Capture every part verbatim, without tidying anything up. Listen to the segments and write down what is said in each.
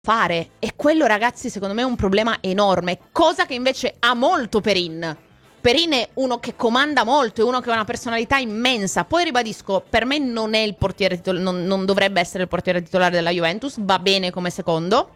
fare, e quello, ragazzi, secondo me è un problema enorme, cosa che invece ha molto Perin. Perin è uno che comanda molto, è uno che ha una personalità immensa. Poi ribadisco, per me non è il portiere titolare, non, non dovrebbe essere il portiere titolare della Juventus, va bene come secondo.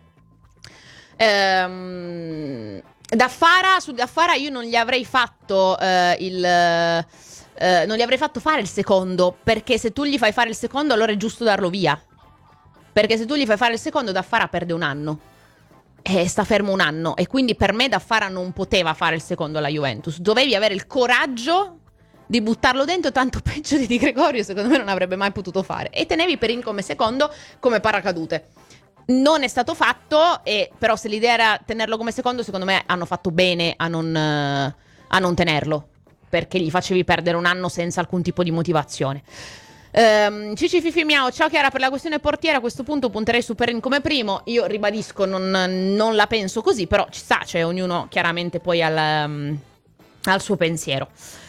Ehm, da Fara, su Da Fara io non gli avrei fatto eh, il eh, non gli avrei fatto fare il secondo, perché se tu gli fai fare il secondo allora è giusto darlo via. Perché se tu gli fai fare il secondo, Da Fara perde un anno. E sta fermo un anno. E quindi per me Da Fara non poteva fare il secondo alla Juventus. Dovevi avere il coraggio di buttarlo dentro, tanto peggio di Di Gregorio secondo me non avrebbe mai potuto fare. E tenevi Perin come secondo, come paracadute. Non è stato fatto, e però se l'idea era tenerlo come secondo, secondo me hanno fatto bene a non, eh, a non tenerlo. Perché gli facevi perdere un anno senza alcun tipo di motivazione. Um, Cici Fifi Miao, ciao Chiara, per la questione portiera a questo punto punterei su Perin come primo. Io ribadisco, non, non la penso così, però ci sta, cioè ognuno chiaramente poi al, um, al suo pensiero.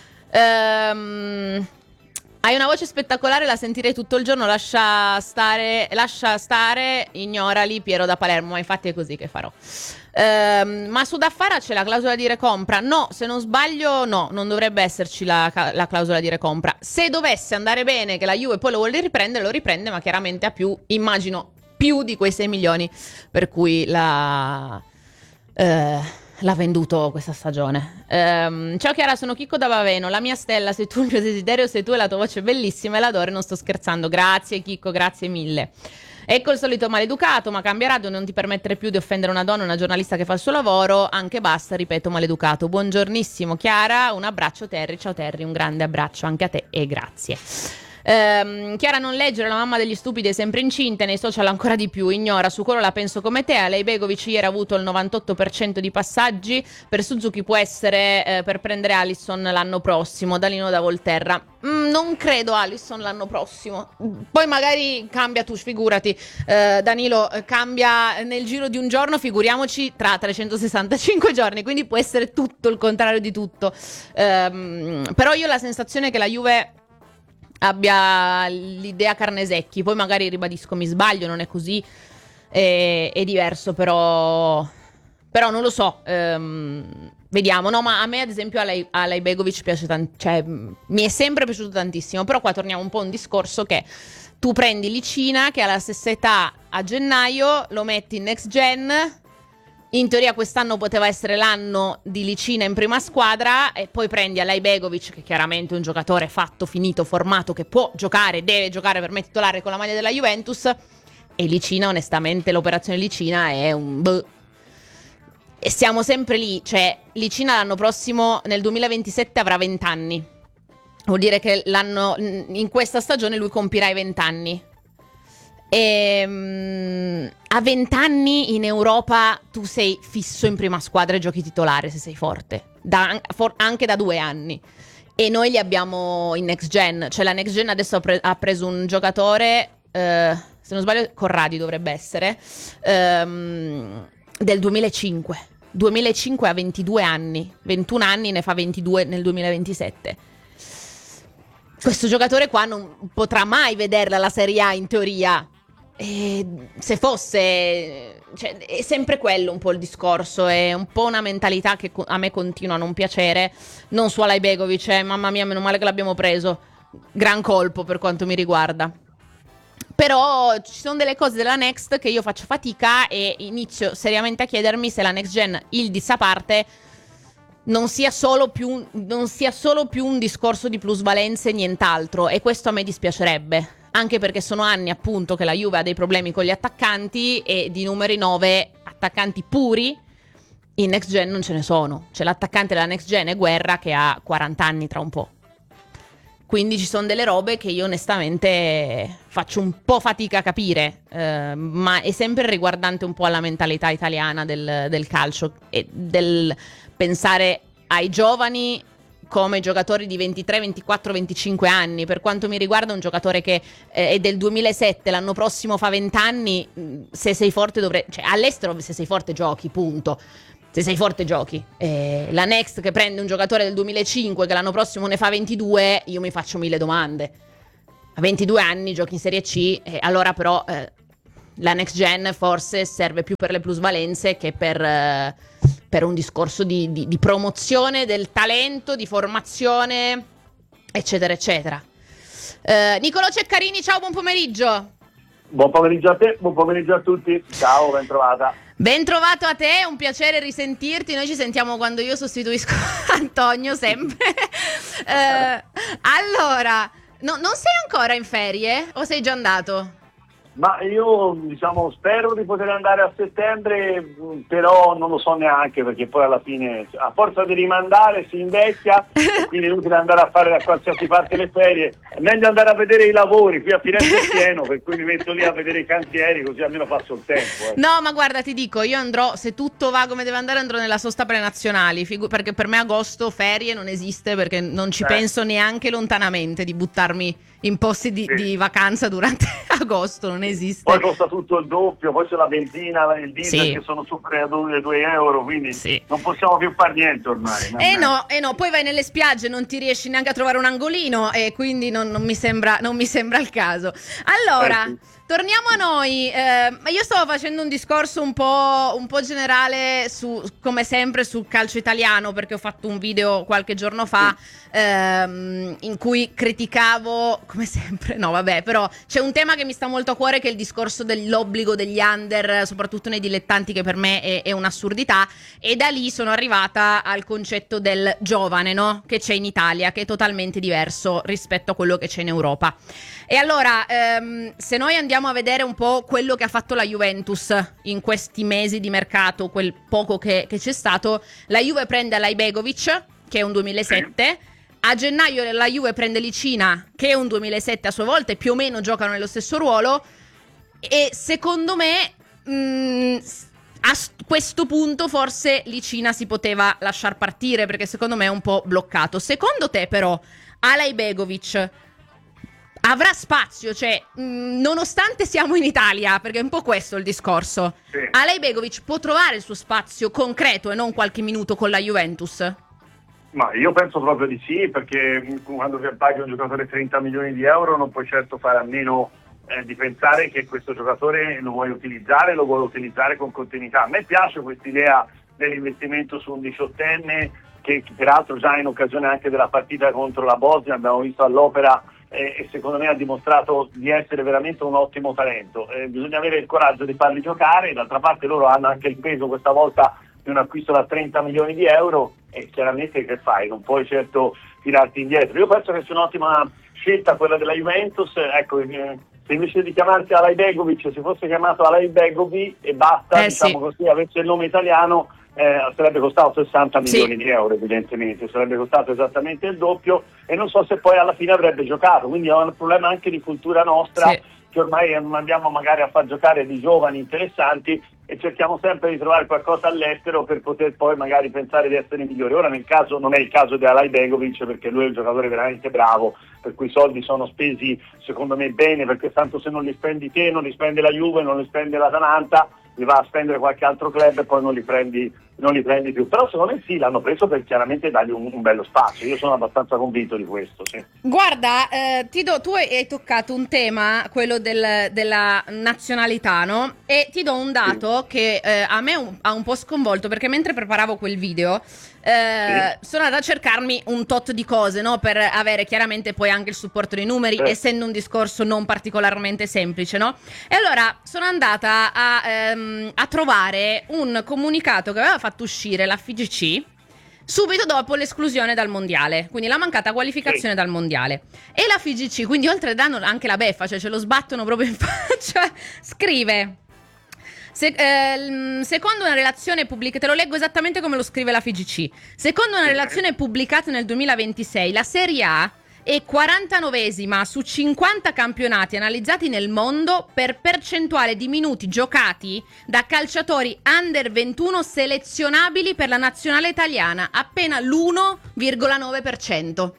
um, Hai una voce spettacolare, la sentirei tutto il giorno. Lascia stare, lascia stare, ignorali Piero da Palermo, ma infatti è così che farò. Uh, ma su Da Fara c'è la clausola di recompra? No, se non sbaglio no, non dovrebbe esserci la, la clausola di recompra. Se dovesse andare bene che la Juve poi lo vuole riprendere, lo riprende, ma chiaramente ha più, immagino, più di quei sei milioni per cui la... Uh, l'ha venduto questa stagione. Um, ciao Chiara, sono Chicco da Baveno, la mia stella, sei tu il mio desiderio, sei tu e la tua voce è bellissima e l'adoro e non sto scherzando. Grazie Chicco, grazie mille. Ecco il solito maleducato, ma cambia radio, non ti permettere più di offendere una donna, una giornalista che fa il suo lavoro, anche basta, ripeto, maleducato. Buongiornissimo Chiara, un abbraccio Terry, ciao Terry, un grande abbraccio anche a te e grazie. Um, Chiara, non leggere, la mamma degli stupidi è sempre incinta, nei social ancora di più, ignora, su quello la penso come te. Alei Begovic ieri ha avuto il novantotto per cento di passaggi, per Suzuki può essere eh, per prendere Alisson l'anno prossimo. Danilo da Volterra, mm, non credo Alisson l'anno prossimo, poi magari cambia, tu figurati, eh, Danilo cambia nel giro di un giorno, figuriamoci tra trecentosessantacinque giorni, quindi può essere tutto il contrario di tutto. Um, però io ho la sensazione che la Juve abbia l'idea Carnesecchi, poi magari ribadisco mi sbaglio, non è così, è, è diverso, però però non lo so, ehm, vediamo. No, ma a me ad esempio Alei, Alei Begovic piace tanto, cioè mi è sempre piaciuto tantissimo, però qua torniamo un po' a un discorso che tu prendi Licina che ha la stessa età a gennaio, lo metti in next gen. In teoria quest'anno poteva essere l'anno di Licina in prima squadra, e poi prendi Alei Begovic, che chiaramente è un giocatore fatto, finito, formato, che può giocare, deve giocare per me titolare con la maglia della Juventus, e Licina, onestamente, l'operazione Licina è un boh. E siamo sempre lì, cioè Licina l'anno prossimo, nel duemilaventisette, avrà venti anni. Vuol dire che l'anno, in questa stagione lui compirà i venti anni. E, um, a venti anni in Europa tu sei fisso in prima squadra e giochi titolare se sei forte, da, for, anche da due anni, e noi li abbiamo in next gen, cioè la next gen adesso ha, pre- ha preso un giocatore, uh, se non sbaglio Corradi dovrebbe essere, um, del duemilacinque duemilacinque, a ventidue anni, ventuno anni, ne fa ventidue nel duemilaventisette. Questo giocatore qua non potrà mai vederla la Serie A in teoria. E se fosse, cioè, è sempre quello un po' il discorso, è un po' una mentalità che a me continua a non piacere, non su Alei Begovic, eh, mamma mia, meno male che l'abbiamo preso, gran colpo per quanto mi riguarda. Però ci sono delle cose della Next che io faccio fatica e inizio seriamente a chiedermi se la Next Gen, il dis a parte, non sia solo più, non sia solo più un discorso di plusvalenze e nient'altro, e questo a me dispiacerebbe, anche perché sono anni appunto che la Juve ha dei problemi con gli attaccanti, e di numeri nove attaccanti puri in Next Gen non ce ne sono. Cioè l'attaccante della Next Gen è Guerra, che ha quaranta anni tra un po'. Quindi ci sono delle robe che io onestamente faccio un po' fatica a capire, eh, ma è sempre riguardante un po' alla mentalità italiana del, del calcio e del pensare ai giovani come giocatori di ventitré, ventiquattro, venticinque anni. Per quanto mi riguarda, un giocatore che eh, è del duemilasette, l'anno prossimo fa venti anni, se sei forte dovrei, cioè all'estero se sei forte giochi, punto. Se sei forte giochi. Eh, la Next che prende un giocatore del duemilacinque che l'anno prossimo ne fa ventidue, io mi faccio mille domande. A ventidue anni giochi in Serie C, eh, allora però eh, la next gen forse serve più per le plusvalenze che per, eh, per un discorso di, di, di promozione del talento, di formazione, eccetera, eccetera. Eh, Nicolò Ceccarini, ciao, buon pomeriggio. Buon pomeriggio a te, buon pomeriggio a tutti. Ciao, ben trovata. Ben trovato a te, è un piacere risentirti. Noi ci sentiamo quando io sostituisco Antonio, sempre. eh, allora, no, non sei ancora in ferie o sei già andato? Ma io, diciamo, spero di poter andare a settembre, però non lo so neanche, perché poi alla fine, a forza di rimandare, si invecchia, e quindi è inutile andare a fare da qualsiasi parte le ferie. È meglio andare a vedere i lavori, qui a Firenze è pieno, per cui mi metto lì a vedere i cantieri, così almeno passo il tempo. Eh. No, ma guarda, ti dico, io andrò, se tutto va come deve andare, andrò nella sosta prenazionali, figu- perché per me agosto ferie non esiste, perché non ci Eh. penso neanche lontanamente di buttarmi in posti di, Sì. di vacanza durante agosto, non esiste. Poi costa tutto il doppio, poi c'è la benzina, il diesel Sì. che sono super a due euro, quindi Sì. non possiamo più fare niente ormai. Eh no, eh no, poi vai nelle spiagge, non ti riesci neanche a trovare un angolino e quindi non, non mi sembra, non mi sembra il caso. Allora, Eh sì. torniamo a noi. Eh, io stavo facendo un discorso un po', un po' generale su, come sempre, sul calcio italiano, perché ho fatto un video qualche giorno fa ehm, in cui criticavo, come sempre, no vabbè, però c'è un tema che mi sta molto a cuore, che è il discorso dell'obbligo degli under, soprattutto nei dilettanti, che per me è, è un'assurdità, e da lì sono arrivata al concetto del giovane, no? Che c'è in Italia, che è totalmente diverso rispetto a quello che c'è in Europa. E allora, ehm, se noi andiamo a vedere un po' quello che ha fatto la Juventus in questi mesi di mercato, quel poco che, che c'è stato, la Juve prende Alajbegovic, che è un duemilasette, a gennaio la Juve prende Licina, che è un duemilasette a sua volta, e più o meno giocano nello stesso ruolo, e secondo me mh, a questo punto forse Licina si poteva lasciar partire, perché secondo me è un po' bloccato. Secondo te però Alajbegovic avrà spazio, cioè mh, nonostante siamo in Italia, perché è un po' questo il discorso, Sì. Alajbegovic può trovare il suo spazio concreto e non qualche minuto con la Juventus? Ma io penso proprio di sì, perché quando paghi un giocatore trenta milioni di euro non puoi certo fare a meno eh, di pensare che questo giocatore lo vuoi utilizzare, lo vuoi utilizzare con continuità. A me piace quest'idea dell'investimento su un diciottenne, che peraltro già in occasione anche della partita contro la Bosnia abbiamo visto all'opera, eh, e secondo me ha dimostrato di essere veramente un ottimo talento. Eh, bisogna avere il coraggio di farli giocare, d'altra parte loro hanno anche il peso questa volta di un acquisto da trenta milioni di euro, e chiaramente che fai? Non puoi certo tirarti indietro. Io penso che sia un'ottima scelta quella della Juventus. Ecco, eh, se invece di chiamarsi Alajbegovic si fosse chiamato Alajbegovic e basta, Eh, diciamo sì. così, avesse il nome italiano, eh, sarebbe costato sessanta Sì. milioni di euro, evidentemente, sarebbe costato esattamente il doppio, e non so se poi alla fine avrebbe giocato, quindi è un problema anche di cultura nostra, Sì. che ormai andiamo magari a far giocare di giovani interessanti e cerchiamo sempre di trovare qualcosa all'estero per poter poi magari pensare di essere migliori. Ora nel caso non è il caso di Alajbegovic, perché lui è un giocatore veramente bravo, per cui i soldi sono spesi secondo me bene, perché tanto se non li spendi te, non li spende la Juve, non li spende l'Atalanta, li va a spendere qualche altro club e poi non li prendi, non li prendi più. Però secondo me sì, l'hanno preso per chiaramente dargli un, un bello spazio. Io sono abbastanza convinto di questo, sì. Guarda, eh, ti do, tu hai toccato un tema, quello del- della nazionalità, no? E ti do un dato che eh, a me un- ha un po' sconvolto, perché mentre preparavo quel video eh, sono andata a cercarmi un tot di cose, no? Per avere chiaramente poi anche il supporto dei numeri, Sì. essendo un discorso non particolarmente semplice, no? E allora sono andata a, ehm, a trovare un comunicato che aveva fatto uscire la F I G C subito dopo l'esclusione dal mondiale, quindi la mancata qualificazione Sì. dal mondiale. E la F I G C, quindi oltre a danno anche la beffa, cioè ce lo sbattono proprio in faccia, scrive: Se- eh, secondo una relazione pubblicata, te lo leggo esattamente come lo scrive la F I G C. Secondo una relazione pubblicata nel duemilaventisei, la Serie A è quarantanovesima su cinquanta campionati analizzati nel mondo per percentuale di minuti giocati da calciatori under ventuno selezionabili per la nazionale italiana, appena l'uno virgola nove per cento.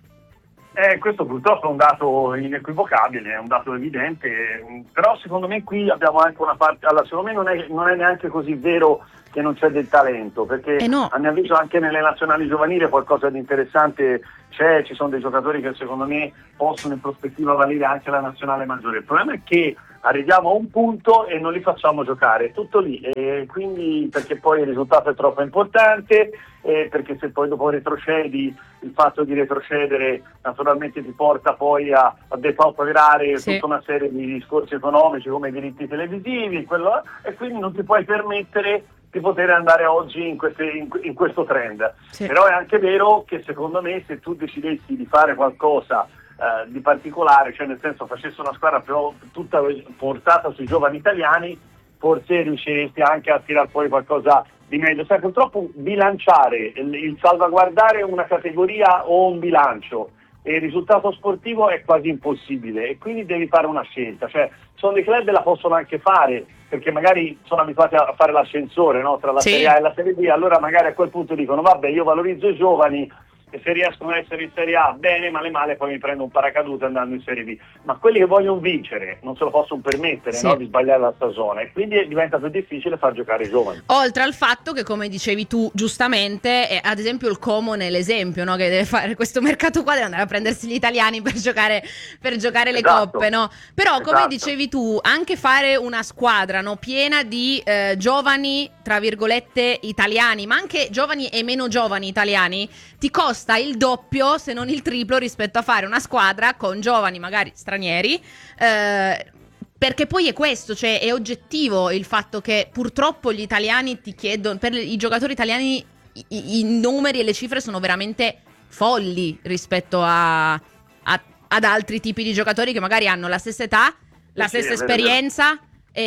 Eh, questo purtroppo è un dato inequivocabile, è un dato evidente, però secondo me qui abbiamo anche una parte, allora secondo me non è, non è neanche così vero che non c'è del talento, perché Eh no. a mio avviso anche nelle nazionali giovanili qualcosa di interessante c'è, ci sono dei giocatori che secondo me possono in prospettiva valere anche la nazionale maggiore. Il problema è che arriviamo a un punto e non li facciamo giocare, tutto lì, e quindi perché poi il risultato è troppo importante, e perché se poi dopo retrocedi, il fatto di retrocedere naturalmente ti porta poi a, a depauperare sì. tutta una serie di discorsi economici come i diritti televisivi, quello, e quindi non ti puoi permettere di poter andare oggi in, queste, in, in questo trend. Sì. Però è anche vero che secondo me se tu decidessi di fare qualcosa Uh, di particolare, cioè nel senso facesse una squadra però tutta portata sui giovani italiani, forse riusciresti anche a tirar fuori qualcosa di meglio. Sai, purtroppo bilanciare il, il salvaguardare una categoria o un bilancio e il risultato sportivo è quasi impossibile, e quindi devi fare una scelta. Cioè, sono dei club che la possono anche fare perché magari sono abituati a fare l'ascensore, no? Tra la sì. Serie A e la Serie B, allora magari a quel punto dicono vabbè, io valorizzo i giovani, e se riescono ad essere in Serie A bene, male male poi mi prendo un paracadute andando in Serie B. Ma quelli che vogliono vincere non se lo possono permettere, sì. no, di sbagliare la stagione, e quindi diventa più difficile far giocare i giovani. Oltre al fatto che, come dicevi tu giustamente, è, ad esempio il Como nell'esempio, no? Che deve fare questo mercato qua, deve andare a prendersi gli italiani per giocare, per giocare le Esatto. coppe, no? Però come Esatto. dicevi tu, anche fare una squadra, no? Piena di eh, giovani, tra virgolette, italiani, ma anche giovani e meno giovani italiani, ti costa il doppio, se non il triplo, rispetto a fare una squadra con giovani magari stranieri, eh, perché poi è questo, cioè è oggettivo il fatto che purtroppo gli italiani ti chiedono, per i giocatori italiani i, i numeri e le cifre sono veramente folli rispetto a, a, ad altri tipi di giocatori che magari hanno la stessa età, la sì, stessa sì, è vero, esperienza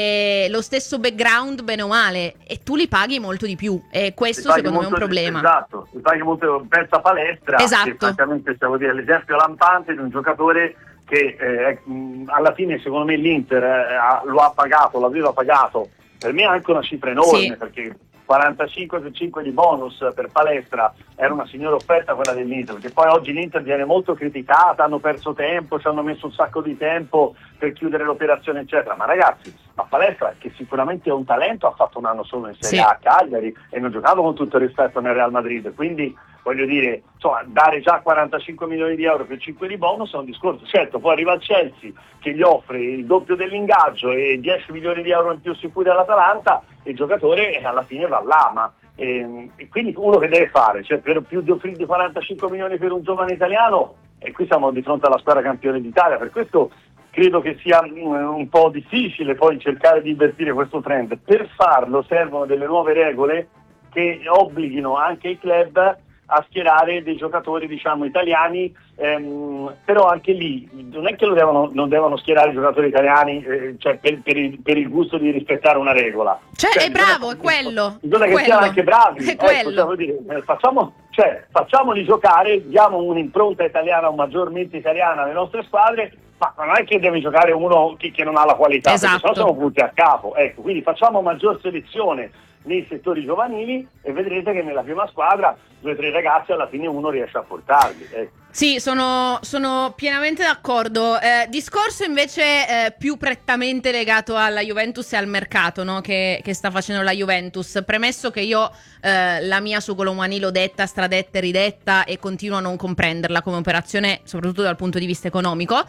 e lo stesso background bene o male, e tu li paghi molto di più, e questo secondo me è un problema. Esatto, li paghi molto, pensa Palestra, esatto. Che francamente stavo a dire l'esempio lampante di un giocatore che eh, mh, alla fine secondo me l'Inter eh, lo ha pagato, l'aveva pagato, per me è anche una cifra enorme, sì. Perché quarantacinque su cinque di bonus per Palestra era una signora offerta quella dell'Inter, perché poi oggi l'Inter viene molto criticata, hanno perso tempo, ci hanno messo un sacco di tempo per chiudere l'operazione eccetera, ma ragazzi, ma Palestra, che sicuramente è un talento, ha fatto un anno solo in Serie sì. A a Cagliari e non ha giocato con tutto il rispetto nel Real Madrid, quindi voglio dire, insomma, dare già quarantacinque milioni di euro per cinque di bonus è un discorso. Certo, poi arriva il Chelsea che gli offre il doppio dell'ingaggio e dieci milioni di euro in più sicuri all'Atalanta, e il giocatore alla fine va là, ma e, e quindi uno che deve fare, cioè per più di offrire quarantacinque milioni per un giovane italiano, e qui siamo di fronte alla squadra campione d'Italia, per questo credo che sia un po' difficile poi cercare di invertire questo trend. Per farlo servono delle nuove regole che obblighino anche i club a schierare dei giocatori, diciamo, italiani, ehm, però anche lì non è che lo devono, non devono schierare i giocatori italiani eh, cioè per, per, il, per il gusto di rispettare una regola. Cioè, cioè è bravo, è quello. Bisogna che quello. siano anche bravi. È ecco, quello. cioè, vuol dire, eh, facciamo, cioè, facciamoli giocare, diamo un'impronta italiana o maggiormente italiana alle nostre squadre, ma non è che deve giocare uno che, che non ha la qualità, esatto. Perché sennò siamo punti a capo. Ecco, quindi facciamo maggior selezione nei settori giovanili e vedrete che nella prima squadra due o tre ragazzi alla fine uno riesce a portarli. Ecco. Sì, sono, sono pienamente d'accordo. Eh, discorso invece eh, più prettamente legato alla Juventus e al mercato, no? che, che sta facendo la Juventus. Premesso che io eh, la mia su Colomani l'ho detta, stradetta e ridetta, e continuo a non comprenderla come operazione, soprattutto dal punto di vista economico.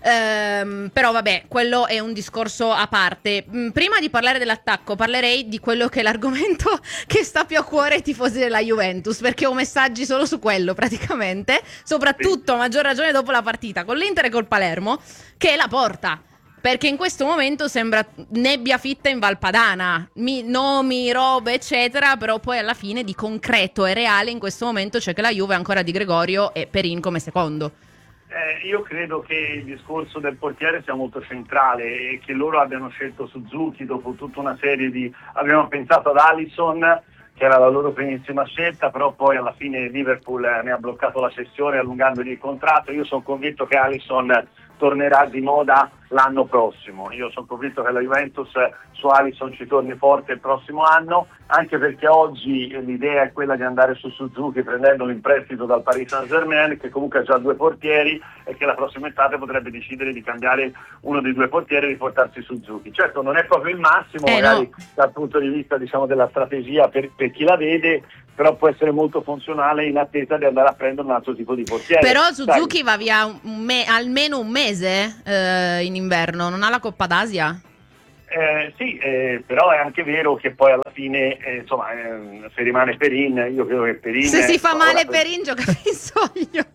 Ehm, però vabbè, quello è un discorso a parte. Mm, prima di parlare dell'attacco, parlerei di quello che è l'argomento che sta più a cuore ai tifosi della Juventus, perché ho messaggi solo su quello praticamente, soprattutto a maggior ragione dopo la partita con l'Inter e col Palermo, che è la porta, perché in questo momento sembra nebbia fitta in Valpadana, Mi, nomi, robe eccetera, però poi alla fine di concreto e reale in questo momento c'è che la Juve è ancora Di Gregorio e Perin come secondo. Eh, io credo che il discorso del portiere sia molto centrale e che loro abbiano scelto Suzuki dopo tutta una serie di... abbiamo pensato ad Alisson, che era la loro primissima scelta, però poi alla fine Liverpool ne ha bloccato la cessione allungandogli il contratto. Io sono convinto che Alisson tornerà di moda l'anno prossimo. Io sono convinto che la Juventus su Alisson ci torni forte il prossimo anno, anche perché oggi l'idea è quella di andare su Suzuki prendendolo in prestito dal Paris Saint-Germain, che comunque ha già due portieri e che la prossima estate potrebbe decidere di cambiare uno dei due portieri e di portarsi Suzuki. Certo non è proprio il massimo, eh, magari no. dal punto di vista, diciamo, della strategia per, per chi la vede, però può essere molto funzionale in attesa di andare a prendere un altro tipo di portiere. Però Suzuki Sai, va via un me- almeno un mese eh, in inverno, non ha la Coppa d'Asia? Eh, sì, eh, però è anche vero che poi alla fine, eh, insomma, eh, se rimane Perin, io credo che Perin... Se si fa ora, male Perin gioca in sogno.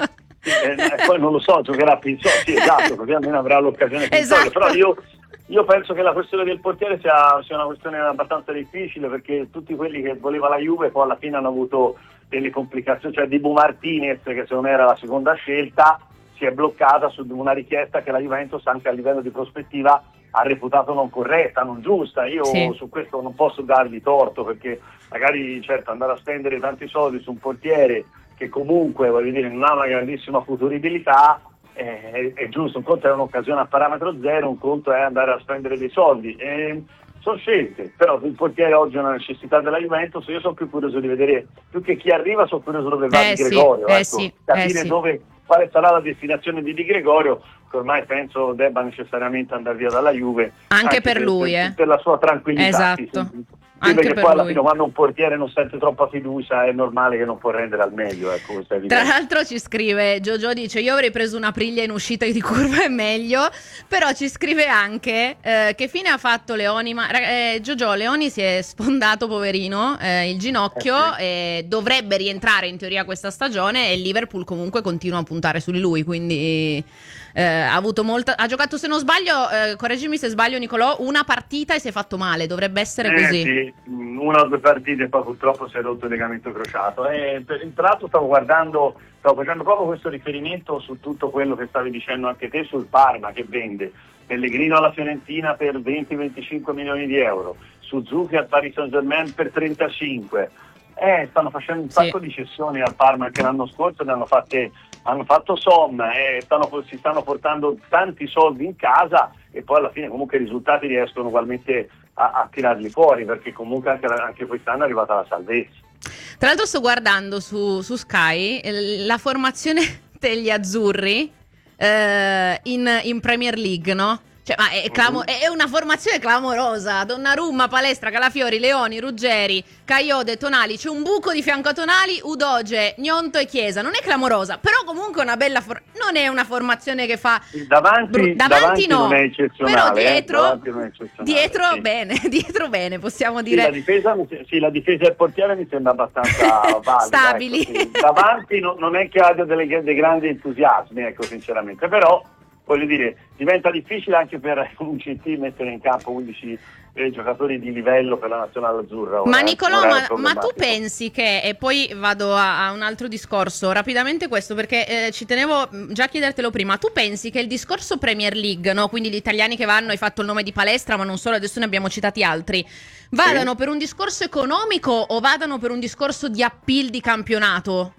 Eh, poi non lo so, giocherà a Pinzoglia, sì, esatto, così almeno avrà l'occasione Pinzoglia, Esatto. però io, io penso che la questione del portiere sia, sia una questione abbastanza difficile, perché tutti quelli che voleva la Juve poi alla fine hanno avuto delle complicazioni, cioè Dibu Martinez, che secondo me era la seconda scelta, si è bloccata su una richiesta che la Juventus anche a livello di prospettiva ha reputato non corretta, non giusta. Io Sì. su questo non posso dargli torto, perché magari certo andare a spendere tanti soldi su un portiere che comunque, voglio dire, non ha una grandissima futuribilità, eh, è, è giusto. Un conto è un'occasione a parametro zero, un conto è andare a spendere dei soldi. Eh, sono scelte, però il portiere oggi è una necessità della Juventus. Io sono più curioso di vedere, più che chi arriva, sono curioso dove va Eh Di sì, Gregorio, eh ecco, sì, capire eh sì. dove, quale sarà la destinazione di Di Gregorio, che ormai penso debba necessariamente andare via dalla Juve, Anche per lui, per, eh. per la sua tranquillità. Esatto. Sì, sì. Sì, Anche perché per poi alla lui. fine, quando un portiere non sente troppa fiducia, è normale che non può rendere al meglio, ecco, questo è Tra evidente. l'altro ci scrive, Giorgio dice, io avrei preso una Priglia in uscita di curva è meglio, però ci scrive anche eh, che fine ha fatto Leoni, ma eh, Giorgio, Leoni si è sfondato poverino eh, il ginocchio, Eh e dovrebbe rientrare in teoria questa stagione, e il Liverpool comunque continua a puntare su di lui, quindi eh, ha avuto molta, ha giocato, se non sbaglio, eh, correggimi se sbaglio Nicolò, una partita e si è fatto male, dovrebbe essere Eh, così. sì, una o due partite e poi purtroppo si è rotto il legamento crociato. E per, tra l'altro stavo guardando, stavo facendo proprio questo riferimento su tutto quello che stavi dicendo anche te sul Parma, che vende Pellegrino alla Fiorentina per venti venticinque milioni di euro, Suzuki al Paris Saint-Germain per trentacinque. Eh, stanno facendo un Sì. sacco di cessioni al Parma, anche l'anno scorso ne hanno fatte, hanno fatto somma, eh, stanno, si stanno portando tanti soldi in casa, e poi alla fine comunque i risultati riescono ugualmente a, a tirarli fuori, perché comunque anche, anche quest'anno è arrivata la salvezza. Tra l'altro sto guardando su, su Sky eh, la formazione degli azzurri eh, in, in Premier League, no? Cioè, ma è, clamo- è una formazione clamorosa. Donnarumma, Palestra, Calafiori, Leoni, Ruggeri, Caiode, Tonali. C'è un buco di fianco a Tonali, Udoge, Gnonto e Chiesa. Non è clamorosa, però comunque è una bella for- non è una formazione che fa Davanti, bru- davanti no, non è eccezionale, però dietro, eh, davanti non è eccezionale, dietro sì. bene, dietro bene, possiamo Sì, dire. la difesa, mi se- sì, la difesa e il portiere mi sembra abbastanza valida. Stabili. Ecco, sì. Davanti no- non è che abbia delle, dei grandi entusiasmi, ecco, sinceramente, però voglio dire, diventa difficile anche per un C T mettere in campo undici eh, giocatori di livello per la nazionale azzurra. Ora, Ma eh, Nicolò, ora è ma, ma tu problematico. pensi che, e poi vado a, a un altro discorso, rapidamente questo, perché eh, ci tenevo mh, già a chiedertelo prima, tu pensi che il discorso Premier League, no? Quindi gli italiani che vanno, hai fatto il nome di Palestra, ma non solo, adesso ne abbiamo citati altri, vadano Sì. per un discorso economico o vadano per un discorso di appeal di campionato?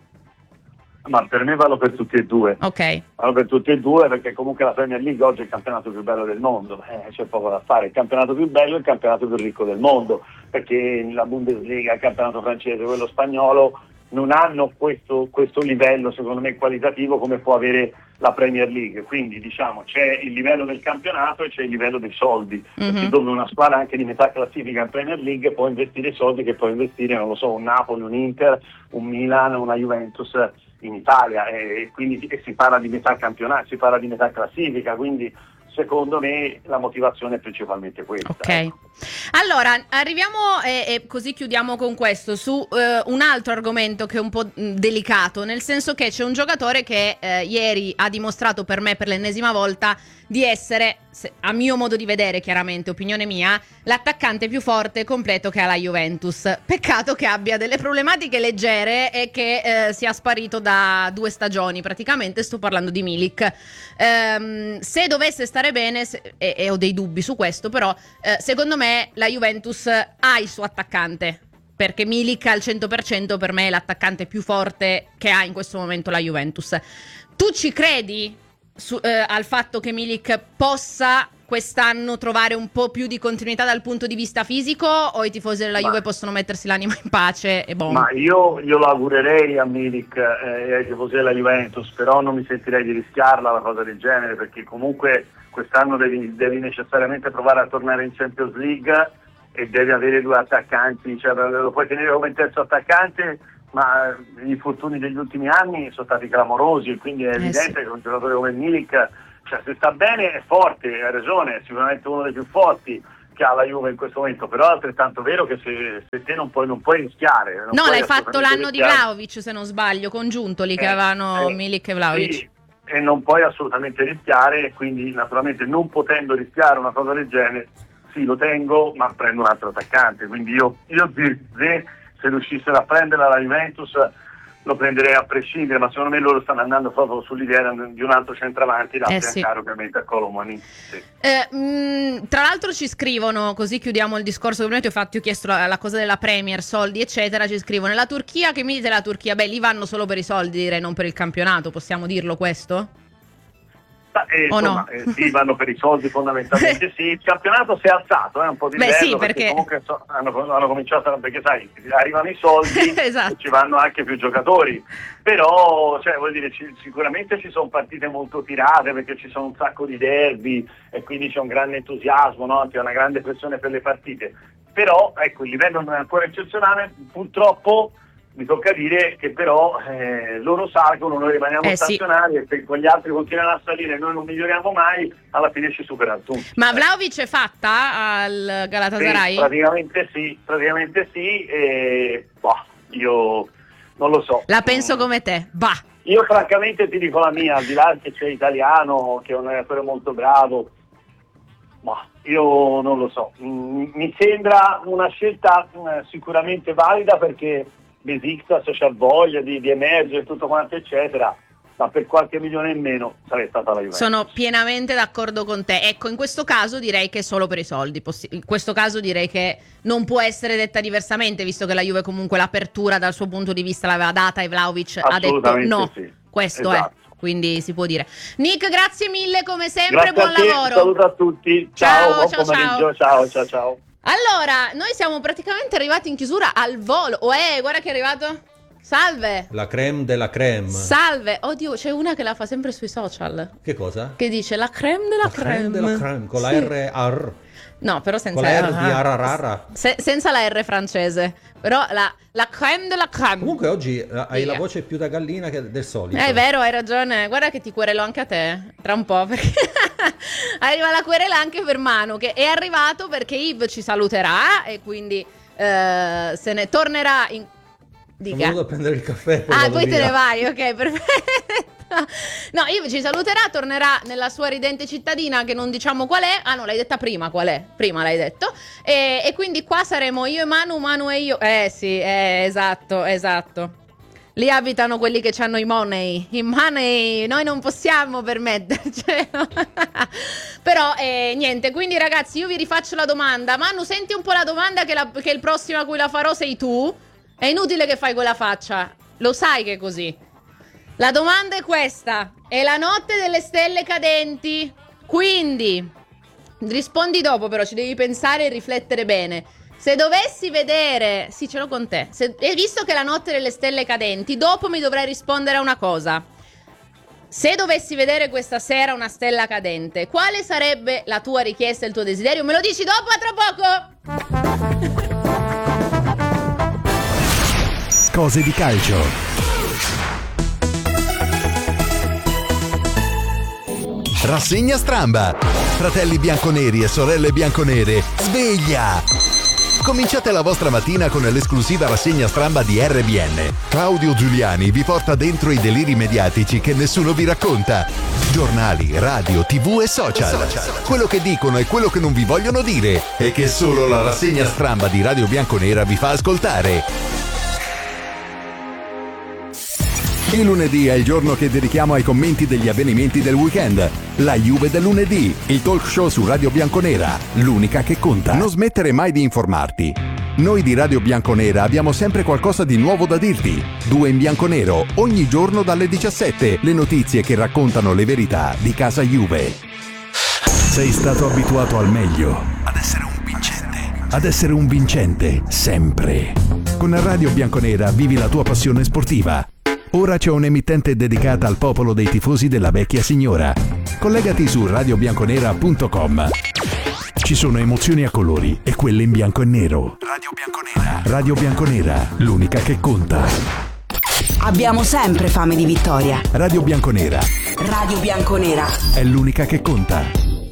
Ma per me vanno per tutti e due. Ok. Vanno per tutti e due, perché comunque la Premier League oggi è il campionato più bello del mondo, eh, c'è poco da fare, il campionato più bello è il campionato più ricco del mondo, perché la Bundesliga, il campionato francese, quello spagnolo non hanno questo, questo livello secondo me qualitativo come può avere la Premier League, quindi diciamo c'è il livello del campionato e c'è il livello dei soldi, Mhm. perché dove una squadra anche di metà classifica in Premier League può investire soldi che può investire, non lo so, un Napoli, un Inter, un Milan, una Juventus in Italia, e quindi e si parla di metà campionato, si parla di metà classifica, quindi secondo me la motivazione è principalmente questa. Ok, ecco. allora arriviamo e, e così chiudiamo con questo su eh, un altro argomento che è un po' mh, delicato, nel senso che c'è un giocatore che eh, ieri ha dimostrato per me per l'ennesima volta di essere, se, a mio modo di vedere chiaramente, opinione mia, l'attaccante più forte e completo che ha la Juventus. Peccato che abbia delle problematiche leggere e che eh, sia sparito da due stagioni praticamente, sto parlando di Milik. Ehm, se dovesse stare bene, se, e, e ho dei dubbi su questo, però eh, secondo me la Juventus ha il suo attaccante, perché Milik al cento per cento per me è l'attaccante più forte che ha in questo momento la Juventus. Tu ci credi su, eh, al fatto che Milik possa quest'anno trovare un po' più di continuità dal punto di vista fisico, o i tifosi della Ma- Juve possono mettersi l'anima in pace e boh? Ma io, io lo augurerei a Milik eh, e ai tifosi della Juventus, però non mi sentirei di rischiarla una cosa del genere, perché comunque quest'anno devi, devi necessariamente provare a tornare in Champions League, e deve avere due attaccanti, cioè lo puoi tenere come terzo attaccante, ma gli infortuni degli ultimi anni sono stati clamorosi, quindi è evidente eh sì. che un giocatore come Milik, cioè se sta bene è forte, hai ragione, è sicuramente uno dei più forti che ha la Juve in questo momento, però è altrettanto vero che se, se te non puoi, non puoi rischiare. Non no, puoi l'hai fatto l'anno rischiare. di Vlahovic, se non sbaglio, congiunto lì eh, che avevano eh, Milik e Vlahovic. Sì, e non puoi assolutamente rischiare, quindi naturalmente non potendo rischiare una cosa del genere, sì lo tengo, ma prendo un altro attaccante, quindi io, io se, se riuscissero a prenderla la Juventus lo prenderei a prescindere, ma secondo me loro stanno andando proprio sull'idea di un altro centravanti da eh affiancare sì. ovviamente a Colomani. Sì. Eh, mh, tra l'altro ci scrivono, così chiudiamo il discorso che ti ho fatto, io ho chiesto la, la cosa della Premier, soldi eccetera, ci scrivono la Turchia, che mi dite la Turchia? Beh, lì vanno solo per i soldi, direi, non per il campionato, possiamo dirlo questo? Eh, insomma, no? eh, sì, vanno per i soldi fondamentalmente sì, il campionato si è alzato, è eh, un po' di livello, Beh, sì, perché, perché comunque so, hanno, hanno cominciato, perché sai, arrivano i soldi esatto. e ci vanno anche più giocatori, però cioè, vuol dire, ci, sicuramente ci sono partite molto tirate perché ci sono un sacco di derby e quindi c'è un grande entusiasmo, no? C'è una grande pressione per le partite, però ecco, il livello non è ancora eccezionale, purtroppo. Mi tocca dire che però eh, loro salgono, noi rimaniamo eh, stazionari sì. e se con gli altri continuano a salire e noi non miglioriamo mai, alla fine ci superano tutti. Ma Vlahovic è fatta al Galatasaray? Sì, praticamente sì, praticamente sì, e boh, io non lo so. La penso mm. come te, bah. Io francamente ti dico la mia, al di là che c'è Italiano, che è un allenatore molto bravo, boh, io non lo so. Mm, mi sembra una scelta mm, sicuramente valida perché Besiktas c'ha voglia di, di emergere tutto quanto eccetera, ma per qualche milione in meno sarebbe stata la Juventus. Sono pienamente d'accordo con te. Ecco, in questo caso direi che è solo per i soldi. In questo caso direi che non può essere detta diversamente, visto che la Juve comunque l'apertura dal suo punto di vista l'aveva data e Vlahovic ha detto no. Sì. Questo esatto. è, quindi si può dire. Nick, grazie mille come sempre, grazie buon a te, lavoro. Saluto a tutti. Ciao, ciao, buon ciao, pomeriggio. Ciao, ciao, ciao. Allora, noi siamo praticamente arrivati in chiusura al volo. Oh, eh, guarda che è arrivato. Salve. La creme della creme. Salve. Oddio, c'è una che la fa sempre sui social. Che cosa? Che dice la creme della la creme. creme della creme, con sì. la R R. No, però senza con la R R. di Ararara. Se, senza la R francese. Però la, la creme della creme. Comunque oggi hai la voce più da gallina che del solito. È vero, hai ragione. Guarda che ti querelo anche a te tra un po', perché arriva la querela anche per Manu, che è arrivato perché Yves ci saluterà e quindi eh, se ne tornerà in... Dica. Sono venuto a prendere il caffè. Ah, poi via. te ne vai, ok, perfetto. No, Yves ci saluterà, tornerà nella sua ridente cittadina che non diciamo qual è. Ah no, l'hai detta prima qual è, prima l'hai detto. E, e quindi qua saremo io e Manu, Manu e io. Eh sì, eh, esatto, esatto. Lì abitano quelli che hanno i money. I money noi non possiamo permetterci. Però eh, niente, quindi ragazzi io vi rifaccio la domanda. Manu, senti un po' la domanda che, la, che il prossimo a cui la farò sei tu. È inutile che fai quella faccia, lo sai che è così. La domanda è questa: è la notte delle stelle cadenti? Quindi rispondi dopo, però ci devi pensare e riflettere bene. Se dovessi vedere, sì, ce l'ho con te. Se, e visto che è la notte delle stelle cadenti, dopo mi dovrai rispondere a una cosa. Se dovessi vedere questa sera una stella cadente, quale sarebbe la tua richiesta e il tuo desiderio? Me lo dici dopo, a tra poco. Cose di calcio. Rassegna Stramba. Fratelli bianconeri e sorelle bianconere, sveglia! Cominciate la vostra mattina con l'esclusiva rassegna Stramba di R B N. Claudio Giuliani vi porta dentro i deliri mediatici che nessuno vi racconta. Giornali, radio, tv e social. Quello che dicono e quello che non vi vogliono dire e che solo la rassegna Stramba di Radio Bianconera vi fa ascoltare. Il lunedì è il giorno che dedichiamo ai commenti degli avvenimenti del weekend. La Juve del lunedì, il talk show su Radio Bianconera, l'unica che conta. Non smettere mai di informarti. Noi di Radio Bianconera abbiamo sempre qualcosa di nuovo da dirti. Due in bianconero, ogni giorno dalle diciassette, le notizie che raccontano le verità di casa Juve. Sei stato abituato al meglio, ad essere un vincente, ad essere un vincente, sempre. Con Radio Bianconera vivi la tua passione sportiva. Ora c'è un'emittente dedicata al popolo dei tifosi della vecchia signora. Collegati su radio bianconera punto com. Ci sono emozioni a colori e quelle in bianco e nero. Radio Bianconera. Radio Bianconera, l'unica che conta. Abbiamo sempre fame di vittoria. Radio Bianconera. Radio Bianconera È l'unica che conta.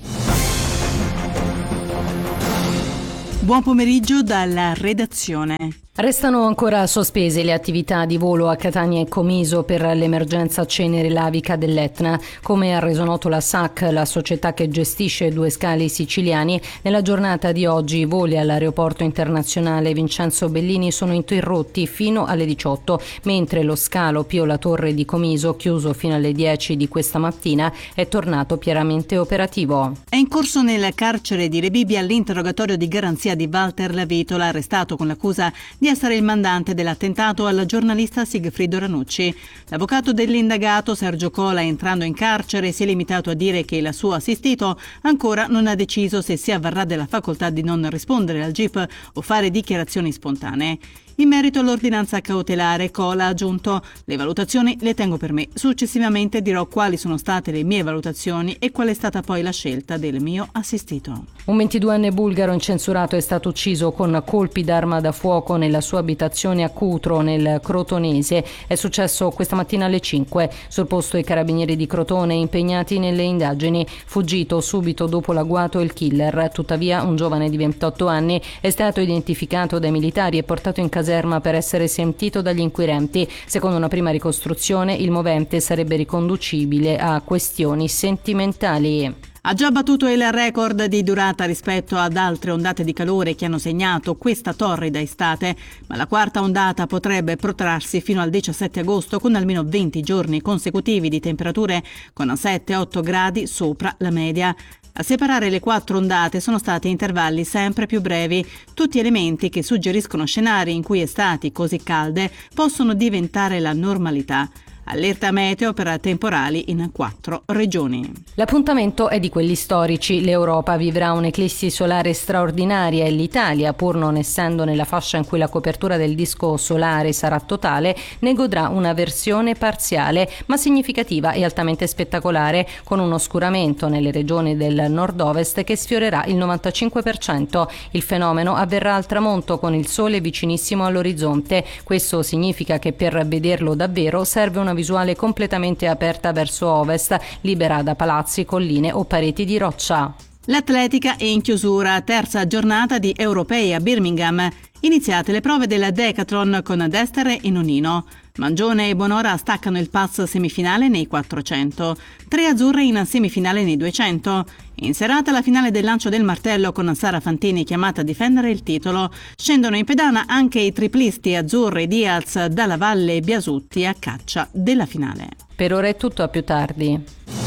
Buon pomeriggio dalla redazione. Restano ancora sospese le attività di volo a Catania e Comiso per l'emergenza cenere lavica dell'Etna. Come ha reso noto la S A C, la società che gestisce due scali siciliani, nella giornata di oggi i voli all'aeroporto internazionale Vincenzo Bellini sono interrotti fino alle diciotto, mentre lo scalo Pio La Torre di Comiso, chiuso fino alle dieci di questa mattina, è tornato pienamente operativo. È in corso nel carcere di Rebibbia l'interrogatorio di garanzia di Walter Lavitola, arrestato con l'accusa di essere il mandante dell'attentato al giornalista Sigfrido Ranucci. L'avvocato dell'indagato Sergio Cola, entrando in carcere, si è limitato a dire che il suo assistito ancora non ha deciso se si avvarrà della facoltà di non rispondere al G I P o fare dichiarazioni spontanee. In merito all'ordinanza cautelare, Cola ha aggiunto: le valutazioni le tengo per me. Successivamente dirò quali sono state le mie valutazioni e qual è stata poi la scelta del mio assistito. Un ventiduenne bulgaro incensurato è stato ucciso con colpi d'arma da fuoco nella sua abitazione a Cutro, nel Crotonese. È successo questa mattina alle cinque. Sul posto i carabinieri di Crotone, impegnati nelle indagini. Fuggito subito dopo l'agguato il killer. Tuttavia un giovane di ventotto anni è stato identificato dai militari e portato in caserma per essere sentito dagli inquirenti. Secondo una prima ricostruzione, il movente sarebbe riconducibile a questioni sentimentali. Ha già battuto il record di durata rispetto ad altre ondate di calore che hanno segnato questa torrida estate, ma la quarta ondata potrebbe protrarsi fino al diciassette agosto con almeno venti giorni consecutivi di temperature con sette otto gradi sopra la media. A separare le quattro ondate sono stati intervalli sempre più brevi, tutti elementi che suggeriscono scenari in cui estati così calde possono diventare la normalità. Allerta meteo per temporali in quattro regioni. L'appuntamento è di quelli storici. L'Europa vivrà un'eclissi solare straordinaria e l'Italia, pur non essendo nella fascia in cui la copertura del disco solare sarà totale, ne godrà una versione parziale ma significativa e altamente spettacolare, con un oscuramento nelle regioni del nord-ovest che sfiorerà il novantacinque per cento. Il fenomeno avverrà al tramonto con il sole vicinissimo all'orizzonte. Questo significa che per vederlo davvero serve una visuale completamente aperta verso ovest, libera da palazzi, colline o pareti di roccia. L'atletica è in chiusura, terza giornata di europei a Birmingham. Iniziate le prove della Decathlon con Dester e Nonino. Mangione e Bonora staccano il pass semifinale nei quattrocento, tre azzurre in semifinale nei duecento. In serata la finale del lancio del martello con Sara Fantini chiamata a difendere il titolo. Scendono in pedana anche i triplisti azzurri Diaz, Dalla Valle e Biasutti a caccia della finale. Per ora è tutto, a più tardi.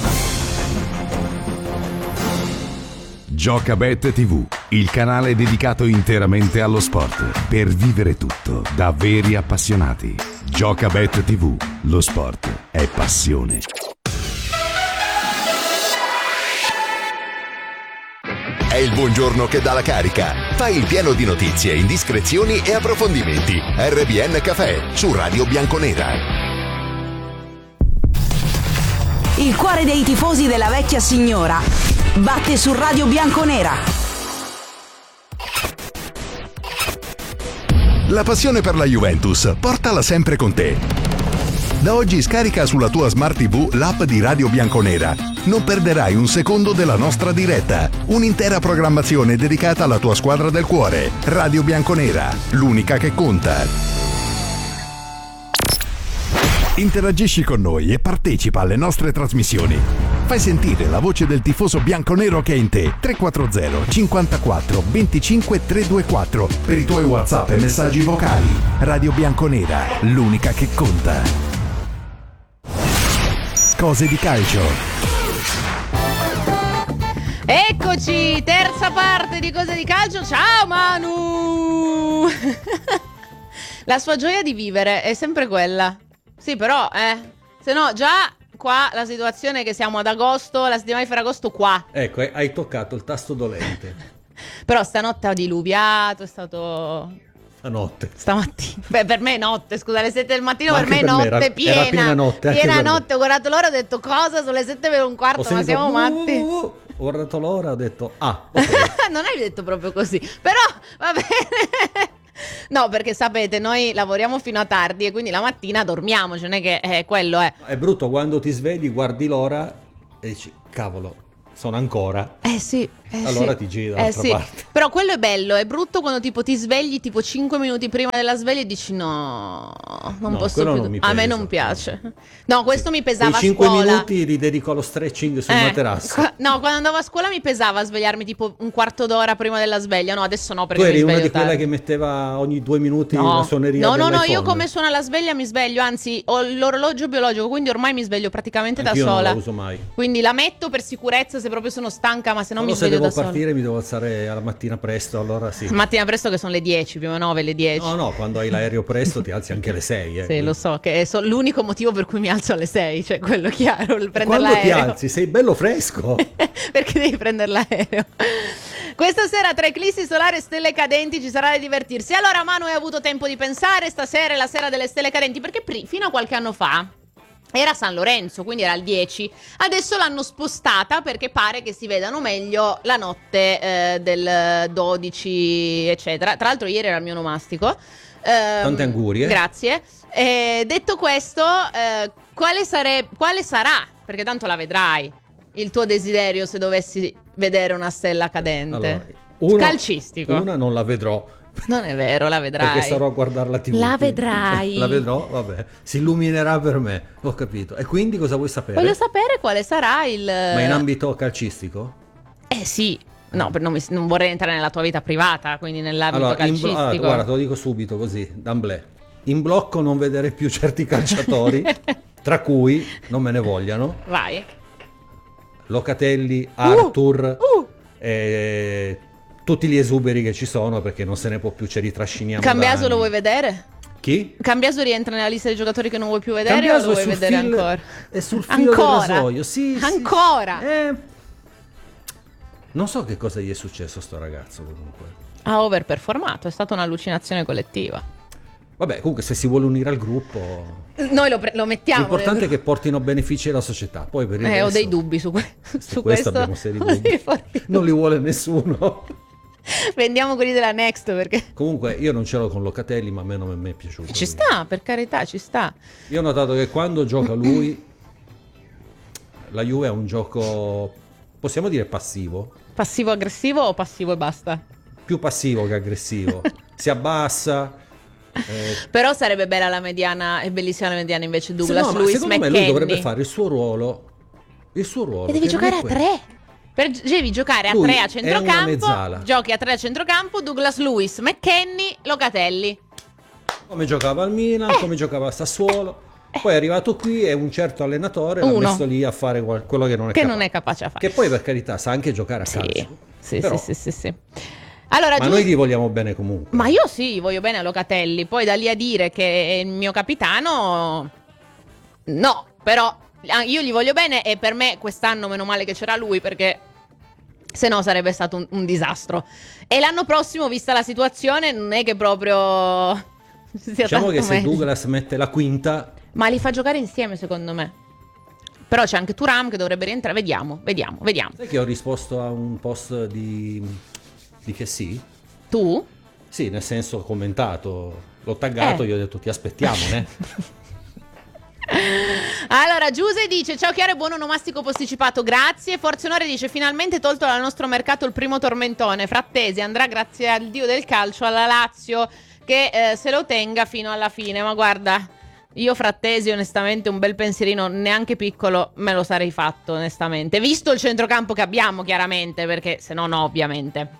Giocabet tivù, il canale dedicato interamente allo sport, per vivere tutto da veri appassionati. Giocabet tivù, lo sport è passione. È il buongiorno che dà la carica. Fai il pieno di notizie, indiscrezioni e approfondimenti. R B N Café su Radio Bianconera. Il cuore dei tifosi della vecchia signora batte su Radio Bianconera. La passione per la Juventus, portala sempre con te. Da oggi scarica sulla tua Smart tivù l'app di Radio Bianconera. Non perderai un secondo della nostra diretta. Un'intera programmazione dedicata alla tua squadra del cuore. Radio Bianconera, l'unica che conta. Interagisci con noi e partecipa alle nostre trasmissioni. Fai sentire la voce del tifoso bianconero che è in te. tre quattro zero cinquantaquattro venticinque trecentoventiquattro per i tuoi WhatsApp e messaggi vocali. Radio Bianconera, l'unica che conta. Cose di calcio. Eccoci, terza parte di Cose di Calcio. Ciao Manu! La sua gioia di vivere è sempre quella. Sì, però, eh, se no già qua la situazione è che siamo ad agosto, la settimana di Ferragosto qua. Ecco, hai toccato il tasto dolente. Però stanotte ha diluviato, è stato... Stanotte. Stamattina. Beh, per me è notte, scusa, alle sette del mattino. Ma per me è per notte me era, piena. Era piena notte. Piena per notte, me. ho guardato l'ora e ho detto cosa? Sono le sette per un quarto, Ho ma sentito... siamo matti. Uh, uh, uh. ho guardato l'ora, ho detto ah, ok. Non hai detto proprio così, però va bene. No, perché sapete, noi lavoriamo fino a tardi e quindi la mattina dormiamo, cioè non è che eh, quello è. È brutto quando ti svegli, guardi l'ora e dici cavolo, sono ancora. Eh sì, eh allora sì. ti giri eh dall'altra sì. parte. Però quello è bello, è brutto quando tipo ti svegli tipo cinque minuti prima della sveglia e dici no, non No, posso quello più. non mi A me pesa, non piace. No, questo mi pesava Quei cinque a scuola. minuti li dedico allo stretching sul Eh, materasso. qua- no, quando andavo a scuola mi pesava svegliarmi tipo un quarto d'ora prima della sveglia. No, adesso no, perché Tu eri mi una sveglio di quelle tardi. che metteva ogni due minuti No, la suoneria no, no, no, dell'iPhone. io come suona la sveglia mi sveglio, anzi ho l'orologio biologico, quindi ormai mi sveglio praticamente Anch'io da non sola. la uso mai. Quindi la metto per sicurezza se proprio sono stanca, ma se no Solo mi se sveglio devo da sola. partire mi devo alzare alla mattina presto, allora sì. Mattina presto che sono le dieci, più o meno nove, le dieci. No, no, quando hai l'aereo presto ti alzi anche alle sei. Eh, Sì, quindi. lo so, che è so- l'unico motivo per cui mi alzo alle sei, cioè quello chiaro, il prendere Quando ti l'aereo. alzi sei bello fresco. Perché devi prendere l'aereo. Questa sera tra eclissi solari e stelle cadenti ci sarà da divertirsi. Allora Manu, hai avuto tempo di pensare? Stasera è la sera delle stelle cadenti, perché pri- fino a qualche anno fa era San Lorenzo, quindi era il dieci. Adesso l'hanno spostata perché pare che si vedano meglio la notte eh, del dodici, eccetera. Tra l'altro ieri era il mio onomastico. Ehm, Tante angurie. Grazie. Eh, detto questo, eh, quale, sare- quale sarà, perché tanto la vedrai, il tuo desiderio se dovessi vedere una stella cadente? Allora, una- Calcistico. Una non la vedrò. Non è vero, la vedrai. Perché starò a guardare la tivù. La quindi- vedrai. La vedrò, vabbè. Si illuminerà per me, ho capito. E quindi cosa vuoi sapere? Voglio sapere quale sarà il... Ma in ambito calcistico? Eh sì, no, per- non, mi- non vorrei entrare nella tua vita privata, quindi nell'ambito Allora, in blo- calcistico. allora, guarda, te lo dico subito così, d'amblè. In blocco non vedere più certi calciatori, tra cui, non me ne vogliano, Vai. Locatelli, Arthur, Uh! e tutti gli esuberi che ci sono, perché non se ne può più, ce li trasciniamo. Cambiaso da lo anni. vuoi vedere? Chi? Cambiaso rientra nella lista dei giocatori che non vuoi più vedere Cambiaso o lo è vuoi sul vedere fil- ancora? è sul filo Ancora? del rasoio, sì, sì. Ancora? Eh, non so che cosa gli è successo a sto ragazzo comunque. Ha overperformato, è stata un'allucinazione collettiva. Vabbè, comunque se si vuole unire al gruppo, Noi lo, pre- lo mettiamo. l'importante è che portino benefici alla società. Poi per il Eh, ho resto- dei dubbi su, que- su Su questo questo. abbiamo seri Ho dubbi. dei forti Non li vuole nessuno. Vendiamo quelli della Next perché Comunque io non ce l'ho con Locatelli, ma a me non mi è piaciuto. ci sta, per carità, ci sta. Io ho notato che quando gioca lui, la Juve è un gioco, possiamo dire passivo, Passivo-aggressivo o passivo e basta? più passivo che aggressivo. Si abbassa. eh, Però sarebbe bella la mediana, è bellissima la mediana invece se Douglas no, ma Lewis secondo me McKennie. lui dovrebbe fare il suo ruolo. Il suo ruolo. E devi che non giocare è a quello. tre. Per, devi giocare a Lui tre a è una centrocampo. mezzala. Giochi a tre a centrocampo. Douglas Lewis, McKennie, Locatelli. Come giocava al Milan, come giocava a Sassuolo. Poi è arrivato qui e un certo allenatore l'ha Uno. messo lì a fare qual- quello che non è Che capace. non è capace a fare. Che poi per carità sa anche giocare a Sì, calcio. sì, Però- sì, sì, sì, sì. Allora, Ma giusto- noi gli vogliamo bene comunque. Ma io sì, voglio bene a Locatelli. Poi da lì a dire che è il mio capitano, no, però ah, io gli voglio bene e per me quest'anno meno male che c'era lui perché se no sarebbe stato un, un disastro. E l'anno prossimo, vista la situazione, non è che proprio sia Diciamo tanto che se meglio. Douglas mette la quinta, Ma li fa giocare insieme secondo me. Però c'è anche Thuram che dovrebbe rientrare. Vediamo, vediamo, vediamo. sai che ho risposto a un post di, di che sì? Tu? Sì, nel senso ho commentato, l'ho taggato, Eh. gli ho detto ti aspettiamo, né? Allora, Giuse dice: ciao Chiara, buon onomastico posticipato, grazie. Forza Onore dice: finalmente tolto dal nostro mercato il primo tormentone. Frattesi andrà grazie al dio del calcio alla Lazio che eh, se lo tenga fino alla fine. Ma guarda, io Frattesi onestamente un bel pensierino neanche piccolo me lo sarei fatto onestamente, visto il centrocampo che abbiamo chiaramente, perché se no no ovviamente.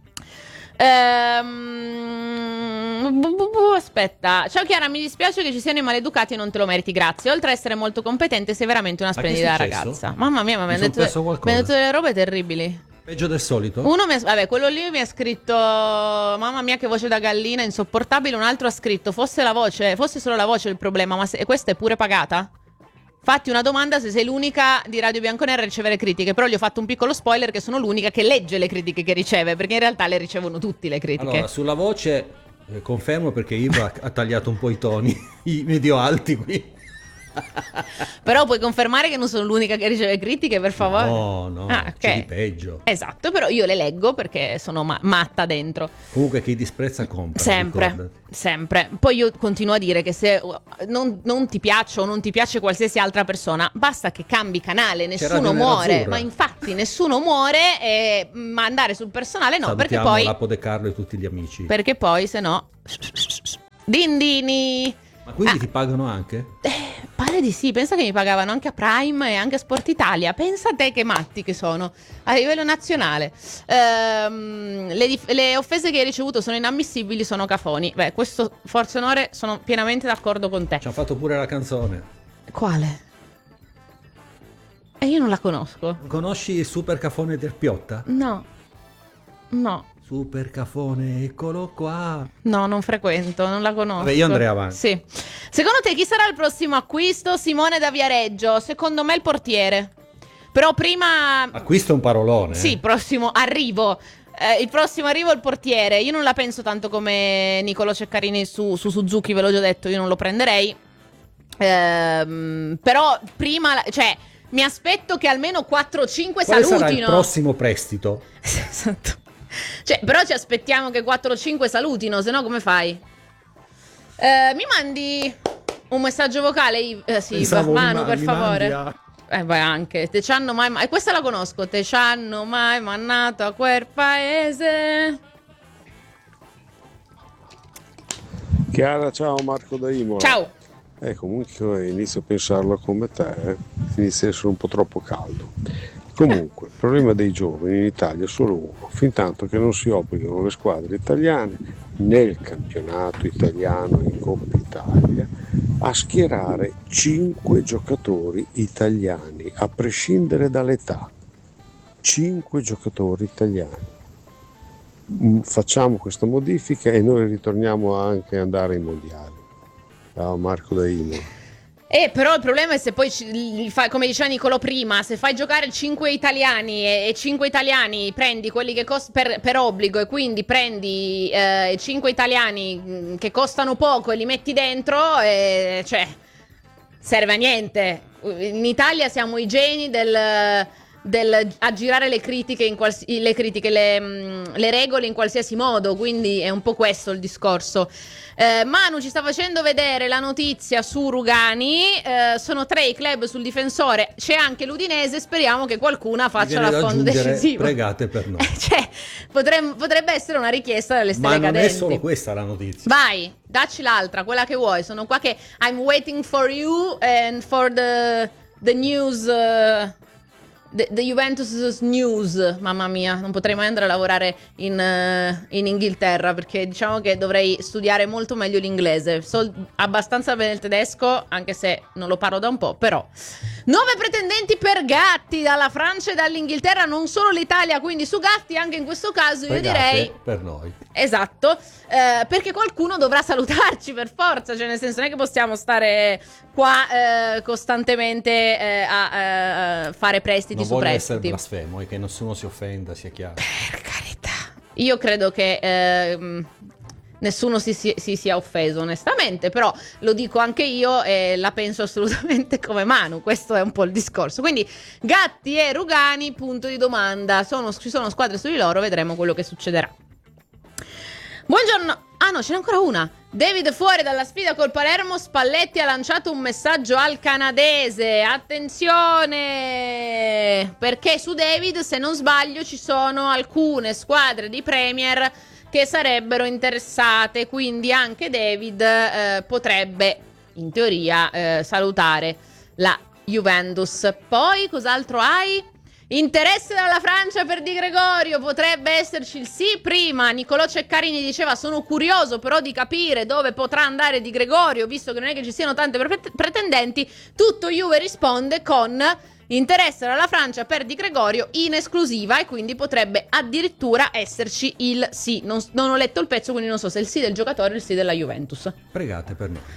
Ehm, bu- bu- bu- aspetta, ciao Chiara, mi dispiace che ci siano i maleducati e non te lo meriti, grazie. Oltre a essere molto competente, sei veramente una Ma che è splendida successo? ragazza. Mamma mia, ma mi Mi hanno son detto, perso mi qualcosa. hanno detto delle robe terribili. Peggio del solito? Uno mi ha, vabbè, quello lì mi ha scritto: mamma mia, che voce da gallina, insopportabile. Un altro ha scritto: fosse la voce, fosse solo la voce il problema, ma se, e questa è pure pagata? Fatti una domanda se sei l'unica di Radio Bianconera a ricevere critiche. Però gli ho fatto un piccolo spoiler che sono l'unica che legge le critiche che riceve, perché in realtà le ricevono tutti le critiche. Allora, sulla voce eh, confermo perché Ibra ha tagliato un po' i toni, i medio alti qui. Però puoi confermare che non sono l'unica che riceve critiche, per favore? No, no, ah, c'è di ok. peggio. Esatto, però io le leggo perché sono ma- matta dentro. Comunque chi disprezza compra. Sempre, ricordati. sempre. Poi io continuo a dire che se non, non ti piace o non ti piace qualsiasi altra persona, basta che cambi canale, nessuno Radio muore. Nerazzurra. Ma infatti nessuno muore, e ma andare sul personale no, perché Salutiamo poi Lapo De Carlo e tutti gli amici. perché poi se no Dindini. Ma quindi Ah. ti pagano anche? Eh, pare di sì, pensa che mi pagavano anche a Prime e anche a Sport Italia. Pensa a te che matti che sono a livello nazionale. Ehm, le, dif- le offese che hai ricevuto sono inammissibili, sono cafoni. Beh, questo forza onore, sono pienamente d'accordo con te. Ci hanno fatto pure la canzone. Quale? E io non la conosco. Conosci il super cafone del Piotta? No. No. Super cafone, eccolo qua. No, non frequento, non la conosco. Vabbè, io andrei avanti. Sì. Secondo te chi sarà il prossimo acquisto? Simone da Viareggio. Secondo me il portiere. Però prima... Acquisto è un parolone. Sì, eh. prossimo arrivo. Eh, il prossimo arrivo è il portiere. Io non la penso tanto come Nicolò Ceccarini su, su Suzuki, ve l'ho già detto, io non lo prenderei. Ehm, però prima, la- cioè, mi aspetto che almeno quattro cinque Quale salutino. sarà il prossimo prestito? Esatto. Cioè, però ci aspettiamo che quattro cinque salutino, se no come fai? Eh, mi mandi un messaggio vocale? Iv- Eh, sì, Pensavo Manu, mi ma- per mi favore. mandi a- Eh, vai anche. Te c'hanno mai... ma- E questa la conosco. Te c'hanno mai mandato a quel paese? Chiara, ciao, Marco da Imola. Ciao. Eh, comunque inizio a pensarlo come te, eh. Inizia a essere un po' troppo caldo. Comunque, il problema dei giovani in Italia è solo uno, fin tanto che non si obbligano le squadre italiane nel campionato italiano in Coppa Italia a schierare cinque giocatori italiani, a prescindere dall'età. cinque giocatori italiani. Mm, Facciamo questa modifica e noi ritorniamo anche ad andare ai mondiali. Ciao, Marco da Imola. Eh, però il problema è se poi, ci- li fai, come diceva Nicolò prima, se fai giocare cinque italiani e, e cinque italiani prendi quelli che costano per, per obbligo, e quindi prendi eh, cinque italiani mh, che costano poco e li metti dentro, e, cioè, serve a niente. In Italia siamo i geni del, del aggirare le critiche, in quals- le, critiche le, mh, le regole in qualsiasi modo, quindi è un po' questo il discorso. Eh, Manu ci sta facendo vedere la notizia su Rugani, eh, sono tre i club sul difensore, c'è anche l'Udinese, speriamo che qualcuna Mi faccia viene da l'affondo aggiungere, decisivo. pregate per noi. Cioè, potrem- potrebbe essere una richiesta delle Ma stelle non è cadenti. solo questa la notizia. Vai, dacci l'altra, quella che vuoi. Sono qua che I'm waiting for you and for the, the news, uh, the, the Juventus news. Mamma mia, non potrei mai andare a lavorare in, uh, in Inghilterra, perché diciamo che dovrei studiare molto meglio l'inglese. So abbastanza bene il tedesco, anche se non lo parlo da un po', però. Nove pretendenti per Gatti dalla Francia e dall'Inghilterra, non solo l'Italia, quindi su Gatti anche in questo caso io Pregate direi... per noi. Esatto, eh, perché qualcuno dovrà salutarci per forza, cioè nel senso non è che possiamo stare qua eh, costantemente eh, a eh, fare prestiti Non su voglio essere prestiti. blasfemo e che nessuno si offenda, sia chiaro. Per carità. Io credo che ehm, nessuno si, si, si sia offeso onestamente, però lo dico anche io e la penso assolutamente come Manu, questo è un po' il discorso. Quindi Gatti e Rugani, punto di domanda, sono, ci sono squadre su di loro, vedremo quello che succederà. Buongiorno. Ah no, ce n'è ancora una. David fuori dalla sfida col Palermo, Spalletti ha lanciato un messaggio al canadese. Attenzione! Perché su David, se non sbaglio, ci sono alcune squadre di Premier che sarebbero interessate, quindi anche David eh, potrebbe, in teoria, eh, salutare la Juventus. Poi, cos'altro hai? Interesse dalla Francia per Di Gregorio, potrebbe esserci il sì. Prima Nicolò Ceccarini diceva sono curioso però di capire dove potrà andare Di Gregorio, visto che non è che ci siano tante pre- pretendenti. Tutto Juve risponde con interesse dalla Francia per Di Gregorio in esclusiva, e quindi potrebbe addirittura esserci il sì. Non, non ho letto il pezzo, quindi non so se è il sì del giocatore o il sì della Juventus. Pregate per noi.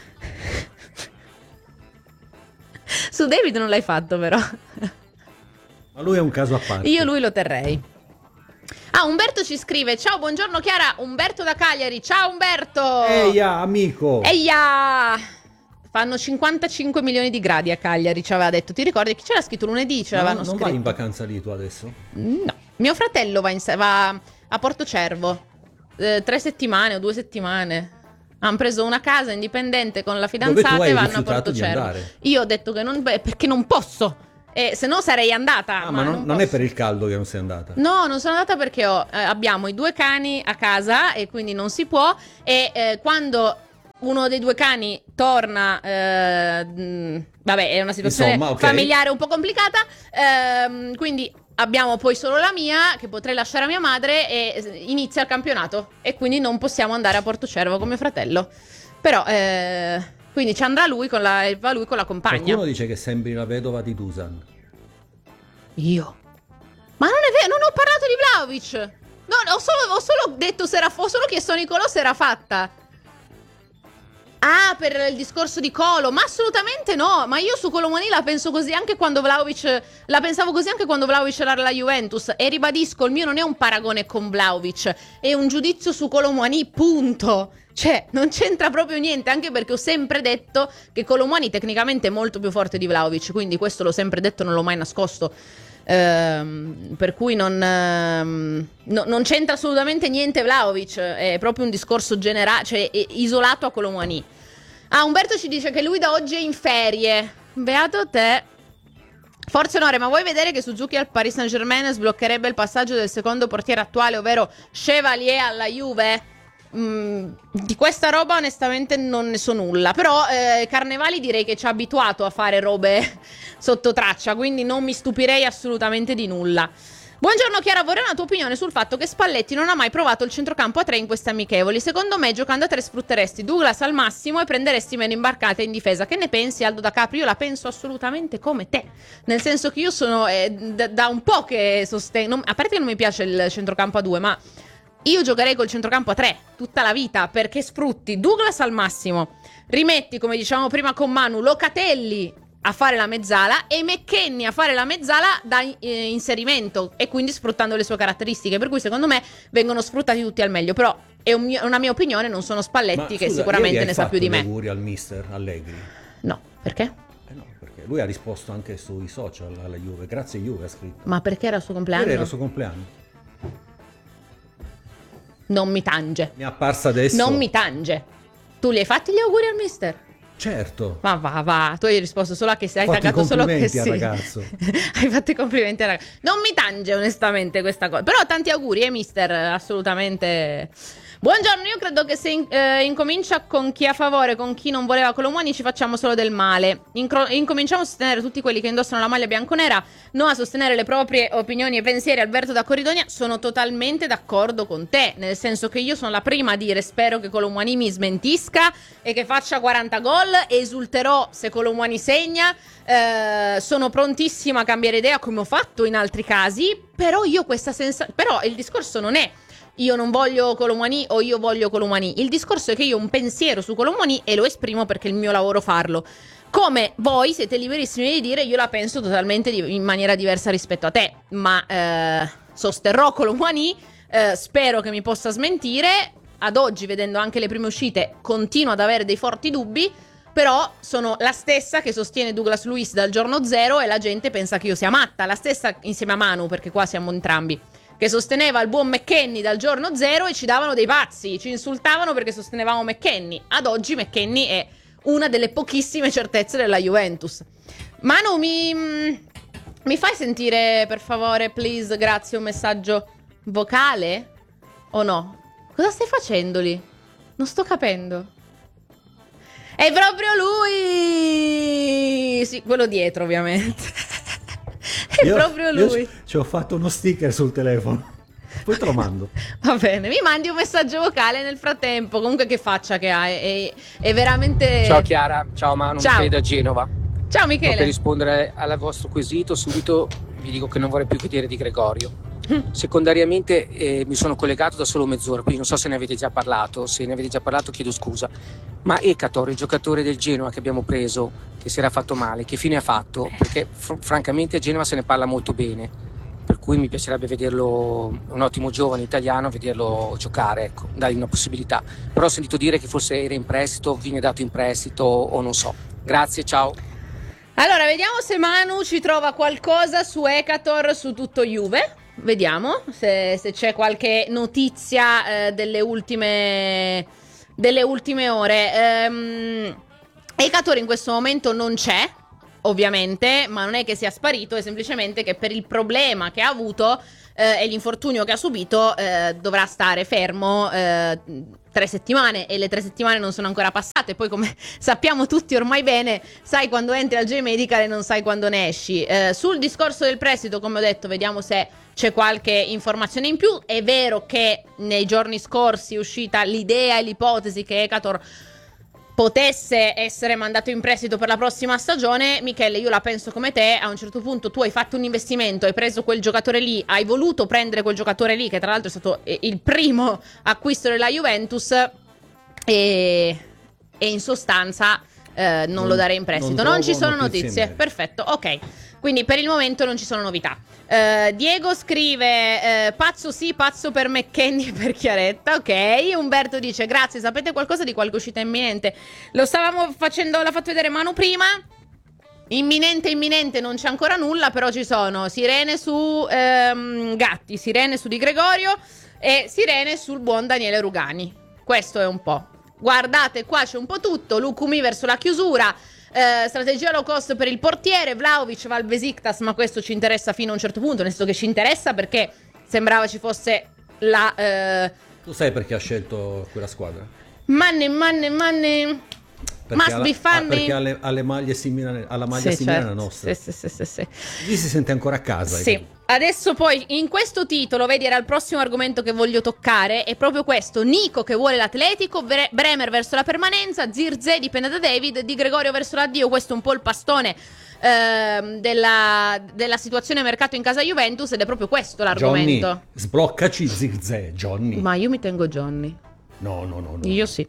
Su David non l'hai fatto però. Ma lui è un caso a parte. Io lui lo terrei. Ah, Umberto ci scrive: ciao, buongiorno Chiara, Umberto da Cagliari. Ciao Umberto. Eia, amico. Eia. fanno cinquantacinque milioni di gradi a Cagliari, ci aveva detto. Ti ricordi? Chi c'era scritto lunedì? Ce Ma l'avevano non scritto. vai in vacanza lì tu adesso? No. Mio fratello va, in, va a Portocervo. Eh, tre settimane o due settimane. Hanno preso una casa indipendente con la fidanzata e vanno a Portocervo. Io ho detto che non... Beh, perché non posso. Eh, se no sarei andata. Ah, ma ma non, non, non è per il caldo che non sei andata? No, non sono andata perché ho, eh, abbiamo i due cani a casa e quindi non si può. E eh, quando uno dei due cani torna, eh, mh, vabbè, è una situazione Insomma, okay. familiare un po' complicata. ehm, quindi abbiamo poi solo la mia, che potrei lasciare a mia madre, e inizia il campionato. E quindi non possiamo andare a Portocervo con mio fratello. Però, eh, quindi ci andrà lui con la, va lui con la compagna. Qualcuno dice che sembri la vedova di Dusan. Io? Ma non è vero, non ho parlato di Vlahovic. No, ho solo, ho solo detto se era, ho solo chiesto a Nicolò se era fatta. Ah, per il discorso di Colo, ma assolutamente no. Ma io su Colomani la penso così anche quando Vlahovic, la pensavo così anche quando Vlahovic era alla Juventus. E ribadisco, il mio non è un paragone con Vlahovic, è un giudizio su Colomani, punto. Cioè, non c'entra proprio niente, anche perché ho sempre detto che Colomani tecnicamente è molto più forte di Vlahovic, quindi questo l'ho sempre detto, non l'ho mai nascosto. Ehm, per cui non, ehm, no, non c'entra assolutamente niente Vlahovic, è proprio un discorso generale, cioè è isolato a Colomani. Ah, Umberto ci dice che lui da oggi è in ferie. Beato te. Forza Onore, ma vuoi vedere che Suzuki al Paris Saint-Germain sbloccherebbe il passaggio del secondo portiere attuale, ovvero Chevalier alla Juve? Mm, di questa roba onestamente non ne so nulla. Però eh, Carnevali direi che ci ha abituato a fare robe sotto traccia, quindi non mi stupirei assolutamente di nulla. Buongiorno Chiara, vorrei una tua opinione sul fatto che Spalletti non ha mai provato il centrocampo a tre in queste amichevoli. Secondo me giocando a tre sfrutteresti Douglas al massimo e prenderesti meno imbarcate in difesa. Che ne pensi, Aldo da Capri? Io la penso assolutamente come te, nel senso che io sono eh, da, da un po' che sostengo, a parte che non mi piace il centrocampo a due, ma io giocherei col centrocampo a tre tutta la vita, perché sfrutti Douglas al massimo, rimetti, come dicevamo prima con Manu, Locatelli a fare la mezzala e McKennie a fare la mezzala da eh, inserimento, e quindi sfruttando le sue caratteristiche, per cui secondo me vengono sfruttati tutti al meglio. Però è un mio, una mia opinione, non sono Spalletti. Ma, che scusa, sicuramente ne sa più di me. Auguri al mister Allegri? No, perché? Eh no, perché lui ha risposto anche sui social alla Juve, grazie Juve ha scritto. Ma perché era il suo compleanno? Era il suo compleanno. Non mi tange. Mi è apparsa adesso. Non mi tange. Tu gli hai fatti gli auguri al mister? Certo. Ma va, va, tu hai risposto solo a che sei, hai taggato solo che sì. Al ragazzo. Hai fatto i complimenti al ragazzo. Non mi tange onestamente questa cosa. Però tanti auguri, eh mister, assolutamente. Buongiorno, io credo che se in, eh, incomincia con chi è a favore, con chi non voleva Colomani, ci facciamo solo del male. Incro- incominciamo a sostenere tutti quelli che indossano la maglia bianconera, no a sostenere le proprie opinioni e pensieri. Alberto da Corridonia, sono totalmente d'accordo con te, nel senso che io sono la prima a dire spero che Colomani mi smentisca e che faccia quaranta gol, esulterò se Colomani segna, eh, sono prontissima a cambiare idea come ho fatto in altri casi, però io questa sensazione, però il discorso non è io non voglio Colomani o io voglio Colomani. Il discorso è che io ho un pensiero su Colomani e lo esprimo perché è il mio lavoro farlo. Come voi siete liberissimi di dire, io la penso totalmente di- in maniera diversa rispetto a te. Ma eh, sosterrò Colomani, eh, spero che mi possa smentire. Ad oggi, vedendo anche le prime uscite, continuo ad avere dei forti dubbi. Però sono la stessa che sostiene Douglas Luiz dal giorno zero e la gente pensa che io sia matta. La stessa insieme a Manu, perché qua siamo entrambi, che sosteneva il buon McKennie dal giorno zero e ci davano dei pazzi, ci insultavano perché sostenevamo McKennie. Ad oggi McKennie è una delle pochissime certezze della Juventus. Manu, mi, mi fai sentire per favore, please, grazie, un messaggio vocale? O no? Cosa stai facendo lì? Non sto capendo. È proprio lui! Sì, quello dietro ovviamente. È io, proprio lui. Io ci ho fatto uno sticker sul telefono. Poi te lo mando. Va bene, mi mandi un messaggio vocale nel frattempo. Comunque che faccia che ha, è, è veramente... Ciao Chiara, ciao Manu, ciao. Michele da Genova. Ciao Michele. Per rispondere al vostro quesito, subito vi dico che non vorrei più vedere Di Gregorio. Secondariamente eh, mi sono collegato da solo mezz'ora, quindi non so se ne avete già parlato. Se ne avete già parlato chiedo scusa. Ma Ekator, il giocatore del Genoa che abbiamo preso, che si era fatto male, che fine ha fatto? Perché fr- francamente a Genova se ne parla molto bene. Per cui mi piacerebbe vederlo, un ottimo giovane italiano, vederlo giocare, ecco, dargli una possibilità. Però ho sentito dire che forse era in prestito, viene dato in prestito o non so. Grazie, ciao. Allora, vediamo se Manu ci trova qualcosa su Ekator, su tutto Juve. Vediamo se, se c'è qualche notizia eh, delle ultime delle ultime ore. Ehm, Ekator in questo momento non c'è, ovviamente, ma non è che sia sparito, è semplicemente che per il problema che ha avuto eh, e l'infortunio che ha subito eh, dovrà stare fermo eh, tre settimane, e le tre settimane non sono ancora passate. Poi, come sappiamo tutti ormai bene, sai quando entri al J-Medical e non sai quando ne esci. Eh, sul discorso del prestito, come ho detto, vediamo se c'è qualche informazione in più. È vero che nei giorni scorsi è uscita l'idea e l'ipotesi che Ekator potesse essere mandato in prestito per la prossima stagione. Michele, io la penso come te. A un certo punto tu hai fatto un investimento, hai preso quel giocatore lì, hai voluto prendere quel giocatore lì, che tra l'altro è stato il primo acquisto della Juventus, e, e in sostanza eh, non, non lo darei in prestito. Non, non ci sono notizie. Perfetto, ok. Quindi per il momento non ci sono novità. Uh, Diego scrive uh, pazzo sì, pazzo per McKennie e per Chiaretta. Ok. Umberto dice grazie, sapete qualcosa di qualche uscita imminente? Lo stavamo facendo, l'ha fatto vedere Manu prima. Imminente, imminente non c'è ancora nulla, però ci sono sirene su um, Gatti, sirene su Di Gregorio e sirene sul buon Daniele Rugani. Questo è un po'. Guardate, qua c'è un po' tutto. Lukumi verso la chiusura. Uh, strategia low cost per il portiere. Vlahovic va al Besiktas, ma questo ci interessa fino a un certo punto, nel senso che ci interessa perché sembrava ci fosse la uh... tu sai perché ha scelto quella squadra? Money, money, money. Perché Must alla, be funny. perché alle, alle maglie simili alla maglia sì, simile certo. alla nostra. Sì, sì, sì, sì. Lì si sente ancora a casa. Sì. Adesso poi in questo titolo, vedi, era il prossimo argomento che voglio toccare, è proprio questo: Nico che vuole l'Atletico, Bre- Bremer verso la permanenza, Zirze dipende da David, Di Gregorio verso l'addio. Questo è un po' il pastone ehm, della, della situazione mercato in casa Juventus, ed è proprio questo l'argomento. Johnny, sbloccaci Zirze, Johnny. Ma io mi tengo Johnny. No, no, no, no. Io sì.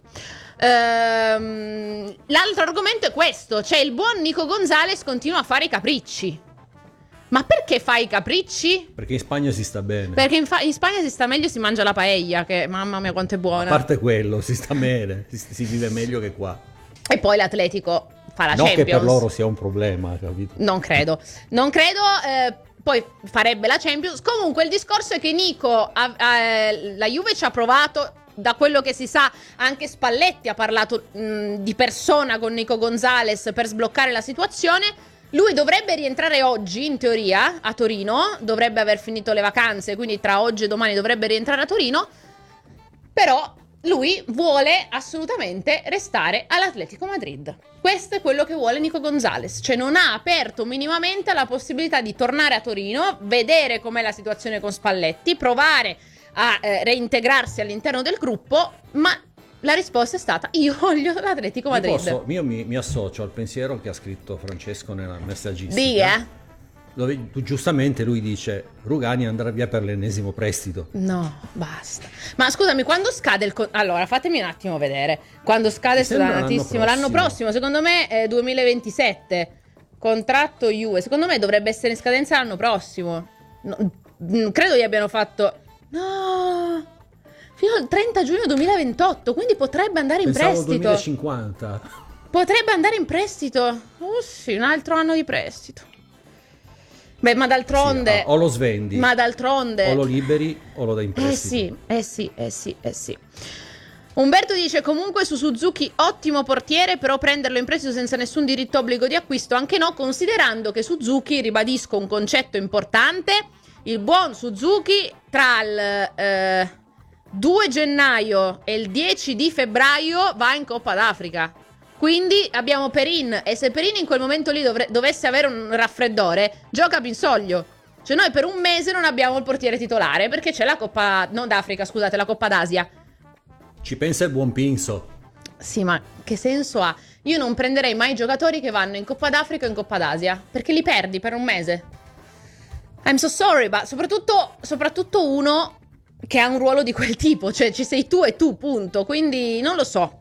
Ehm, l'altro argomento è questo, cioè il buon Nico Gonzalez continua a fare i capricci. Ma perché fa i capricci? Perché in Spagna si sta bene. Perché in, fa- in Spagna si sta meglio, si mangia la paella, che mamma mia quanto è buona. A parte quello, si sta bene, si, si vive meglio che qua. E poi l'Atletico fa la non Champions. Non che per loro sia un problema, capito? Non credo, non credo, eh, poi farebbe la Champions. Comunque il discorso è che Nico, ha, ha, la Juve ci ha provato. Da quello che si sa, anche Spalletti ha parlato mh, di persona con Nico Gonzalez per sbloccare la situazione. Lui dovrebbe rientrare oggi, in teoria, a Torino. Dovrebbe aver finito le vacanze, quindi tra oggi e domani dovrebbe rientrare a Torino. Però lui vuole assolutamente restare all'Atletico Madrid. Questo è quello che vuole Nico Gonzalez. Cioè non ha aperto minimamente la possibilità di tornare a Torino, vedere com'è la situazione con Spalletti, provare a eh, reintegrarsi all'interno del gruppo, ma la risposta è stata: io voglio l'Atletico Madrid. Io, posso, io mi, mi associo al pensiero che ha scritto Francesco nella messaggistica. Dì, eh? Dove giustamente lui dice Rugani andrà via per l'ennesimo prestito. No, basta. Ma scusami, quando scade il... Con- allora, fatemi un attimo vedere. Quando scade tantissimo l'anno, l'anno prossimo, secondo me è duemilaventisette. Contratto Juve. Secondo me dovrebbe essere in scadenza l'anno prossimo. No, credo gli abbiano fatto... No... Fino al trenta giugno duemilaventotto, quindi potrebbe andare in Pensavo prestito. duemilacinquanta. Potrebbe andare in prestito. Oh sì, un altro anno di prestito. Beh, ma d'altronde... Sì, o lo svendi. Ma d'altronde... O lo liberi o lo dai in prestito. Eh sì, eh sì, eh sì, eh sì. Umberto dice comunque su Suzuki ottimo portiere, però prenderlo in prestito senza nessun diritto obbligo di acquisto anche no, considerando che Suzuki, ribadisco un concetto importante, il buon Suzuki tra il... Eh, due gennaio e il dieci di febbraio va in Coppa d'Africa. Quindi abbiamo Perin, e se Perin in quel momento lì dovre- dovesse avere un raffreddore, gioca Pinsoglio. Cioè noi per un mese non abbiamo il portiere titolare perché c'è la Coppa, non d'Africa, scusate, la Coppa d'Asia. Ci pensa il buon Pinso. Sì, ma che senso ha? Io non prenderei mai giocatori che vanno in Coppa d'Africa o in Coppa d'Asia, perché li perdi per un mese. I'm so sorry, ma soprattutto, soprattutto uno che ha un ruolo di quel tipo, cioè ci sei tu e tu, punto. Quindi non lo so.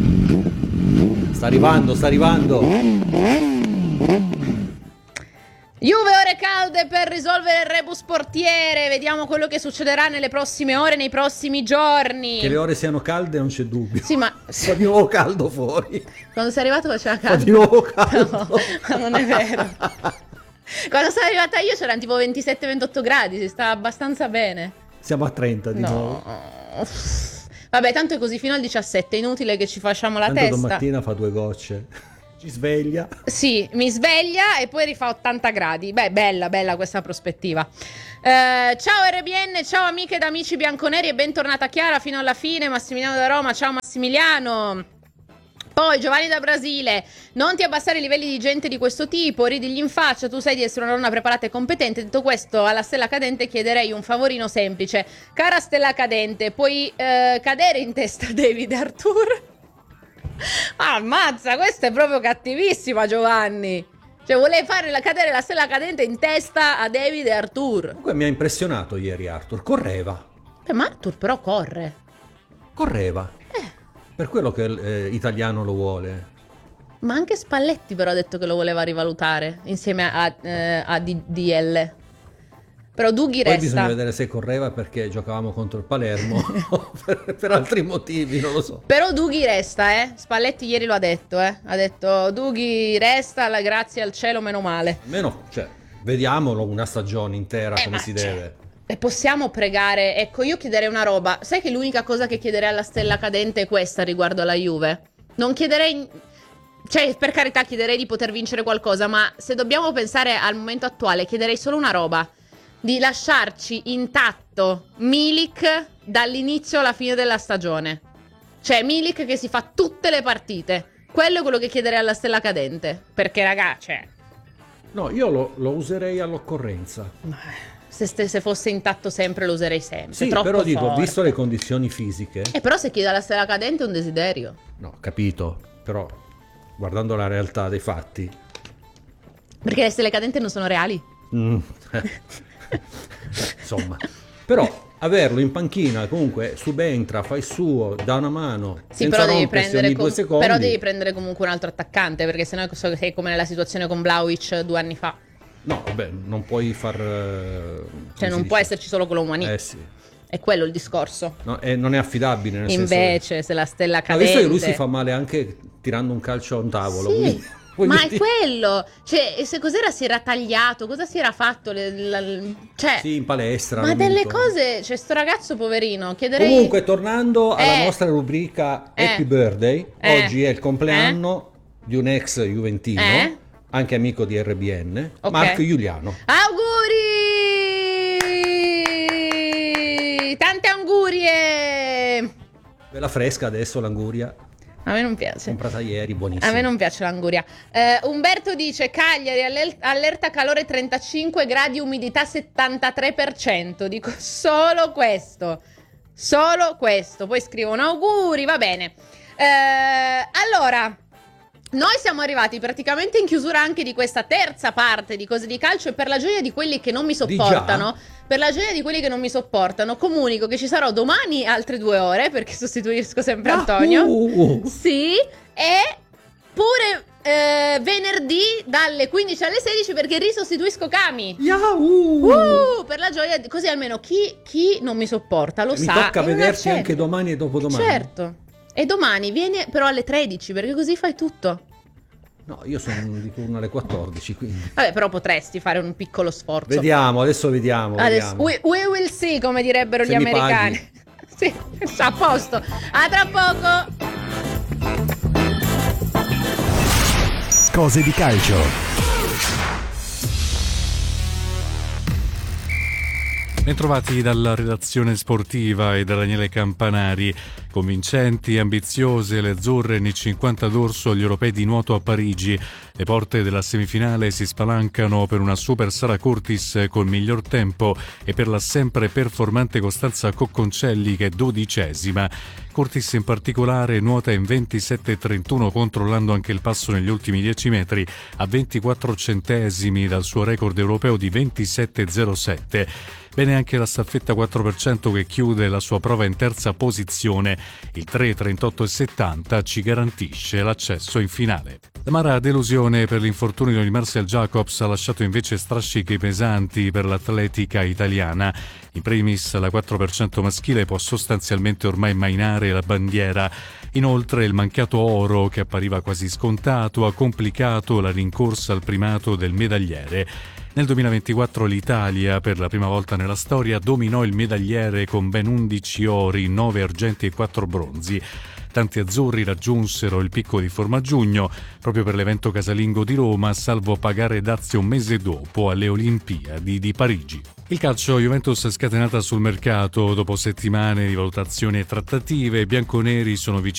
Ehm... Sta arrivando, sta arrivando. Juve ore calde per risolvere il rebus portiere. Vediamo quello che succederà nelle prossime ore, nei prossimi giorni. Che le ore siano calde non c'è dubbio. Sì, ma fa di nuovo caldo fuori. Quando sei arrivato faceva caldo. Fa di nuovo caldo. No, ma non è vero. Quando sono arrivata io c'erano tipo ventisette ventotto gradi, si stava abbastanza bene. Siamo a trenta di no. nuovo. Vabbè, tanto è così fino al diciassette, è inutile che ci facciamo la tanto testa. Domattina fa due gocce. Ci sveglia. Sì, mi sveglia e poi rifà ottanta gradi. Beh, bella, bella questa prospettiva. Eh, ciao R B N, ciao amiche ed amici bianconeri e bentornata Chiara fino alla fine. Massimiliano da Roma, ciao Massimiliano. Poi Giovanni da Brasile, non ti abbassare i livelli di gente di questo tipo, ridigli in faccia, tu sai di essere una donna preparata e competente. Detto questo, alla stella cadente chiederei un favorino semplice. Cara stella cadente, puoi eh, cadere in testa a David Arthur? Ah, ammazza, questa è proprio cattivissima, Giovanni. Cioè, vuole fare la, cadere la stella cadente in testa a David e Arthur. Comunque mi ha impressionato ieri Arthur, correva. Eh, ma Arthur però corre. Correva. Eh. Per quello che eh, Italiano lo vuole. Ma anche Spalletti però ha detto che lo voleva rivalutare insieme a, eh, a D D L. Però Dughi resta. Poi bisogna vedere se correva perché giocavamo contro il Palermo per, per altri motivi, non lo so. Però Dughi resta, eh. Spalletti ieri lo ha detto, eh. Ha detto Dughi resta, la, grazie al cielo, meno male. Meno, cioè, vediamolo una stagione intera eh, come si cioè, deve. E possiamo pregare, ecco, io chiederei una roba. Sai che l'unica cosa che chiederei alla stella cadente è questa riguardo alla Juve? Non chiederei... Cioè, per carità, chiederei di poter vincere qualcosa, ma se dobbiamo pensare al momento attuale, chiederei solo una roba. Di lasciarci intatto Milik dall'inizio alla fine della stagione. Cioè Milik che si fa tutte le partite. Quello è quello che chiederei alla stella cadente. Perché raga, cioè... No, io lo, lo userei all'occorrenza. Se, se fosse intatto sempre lo userei sempre. Sì, troppo però dico, forte. visto le condizioni fisiche... Eh, però se chiede alla stella cadente è un desiderio. No, capito. Però, guardando la realtà dei fatti... Perché le stelle cadenti non sono reali? Mm. Insomma, però averlo in panchina comunque subentra, fa il suo, dà una mano. Sì, però devi, prendere com- due secondi. però devi prendere comunque un altro attaccante, perché sennò sei come nella situazione con Vlahovic due anni fa. No, vabbè, non puoi far... Cioè non può esserci solo Colomani. Eh sì. È quello il discorso. No, è, non è affidabile, nel Invece, senso che... se la stella Ma cadente... visto che lui si fa male anche tirando un calcio a un tavolo. Sì. Quindi... Ma è quello, cioè, se cos'era si era tagliato, cosa si era fatto? Le, la, cioè, sì, in palestra. Ma delle cose, cioè, sto ragazzo poverino, chiederei... Comunque, tornando alla eh, nostra rubrica eh, Happy Birthday, eh, oggi è il compleanno eh, di un ex juventino, eh, anche amico di R B N, okay. Marco Giuliano. Auguri! Tante angurie! Bella fresca adesso l'anguria. A me non piace. Comprata ieri, buonissima. A me non piace l'anguria. Uh, Umberto dice: Cagliari, aller- allerta calore trentacinque gradi, umidità settantatré per cento. Dico solo questo. Solo questo. Poi scrivono auguri, va bene. Uh, allora, noi siamo arrivati praticamente in chiusura anche di questa terza parte di Cose di Calcio e per la gioia di quelli che non mi sopportano, per la gioia di quelli che non mi sopportano, comunico che ci sarò domani altre due ore perché sostituisco sempre Antonio. Uh. Sì, e pure eh, venerdì dalle quindici alle sedici perché risostituisco Cami. Yahoo! Uh, per la gioia, così almeno chi, chi non mi sopporta lo mi sa. Mi tocca vedersi accende. anche domani e dopodomani. Certo. E domani vieni però alle tredici perché così fai tutto. No, io sono di turno alle quattordici, quindi. Vabbè, però potresti fare un piccolo sforzo. Vediamo, adesso vediamo. Adesso, vediamo. We, we will see, come direbbero Se gli mi americani. Sì, a posto. A tra poco. Cose di Calcio. Bentrovati dalla redazione sportiva e da Daniele Campanari. Convincenti e ambiziose le azzurre nei cinquanta d'orso agli europei di nuoto a Parigi. Le porte della semifinale si spalancano per una super Sara Curtis col miglior tempo e per la sempre performante Costanza Cocconcelli che è dodicesima. Curtis in particolare nuota in ventisette trentuno controllando anche il passo negli ultimi dieci metri a ventiquattro centesimi dal suo record europeo di ventisette zero sette. Bene anche la staffetta quattro per cento che chiude la sua prova in terza posizione. Il tre trentotto e settanta ci garantisce l'accesso in finale. L'amara delusione per l'infortunio di Marcel Jacobs ha lasciato invece strascichi pesanti per l'atletica italiana. In primis la quattro per cento maschile può sostanzialmente ormai mainare la bandiera. Inoltre il mancato oro, che appariva quasi scontato, ha complicato la rincorsa al primato del medagliere. Nel duemilaventiquattro l'Italia, per la prima volta nella storia, dominò il medagliere con ben undici ori, nove argenti e quattro bronzi. Tanti azzurri raggiunsero il picco di forma a giugno, proprio per l'evento casalingo di Roma, salvo pagare dazi un mese dopo alle Olimpiadi di Parigi. Il calcio, Juventus scatenata sul mercato dopo settimane di valutazioni e trattative, i bianconeri sono vicini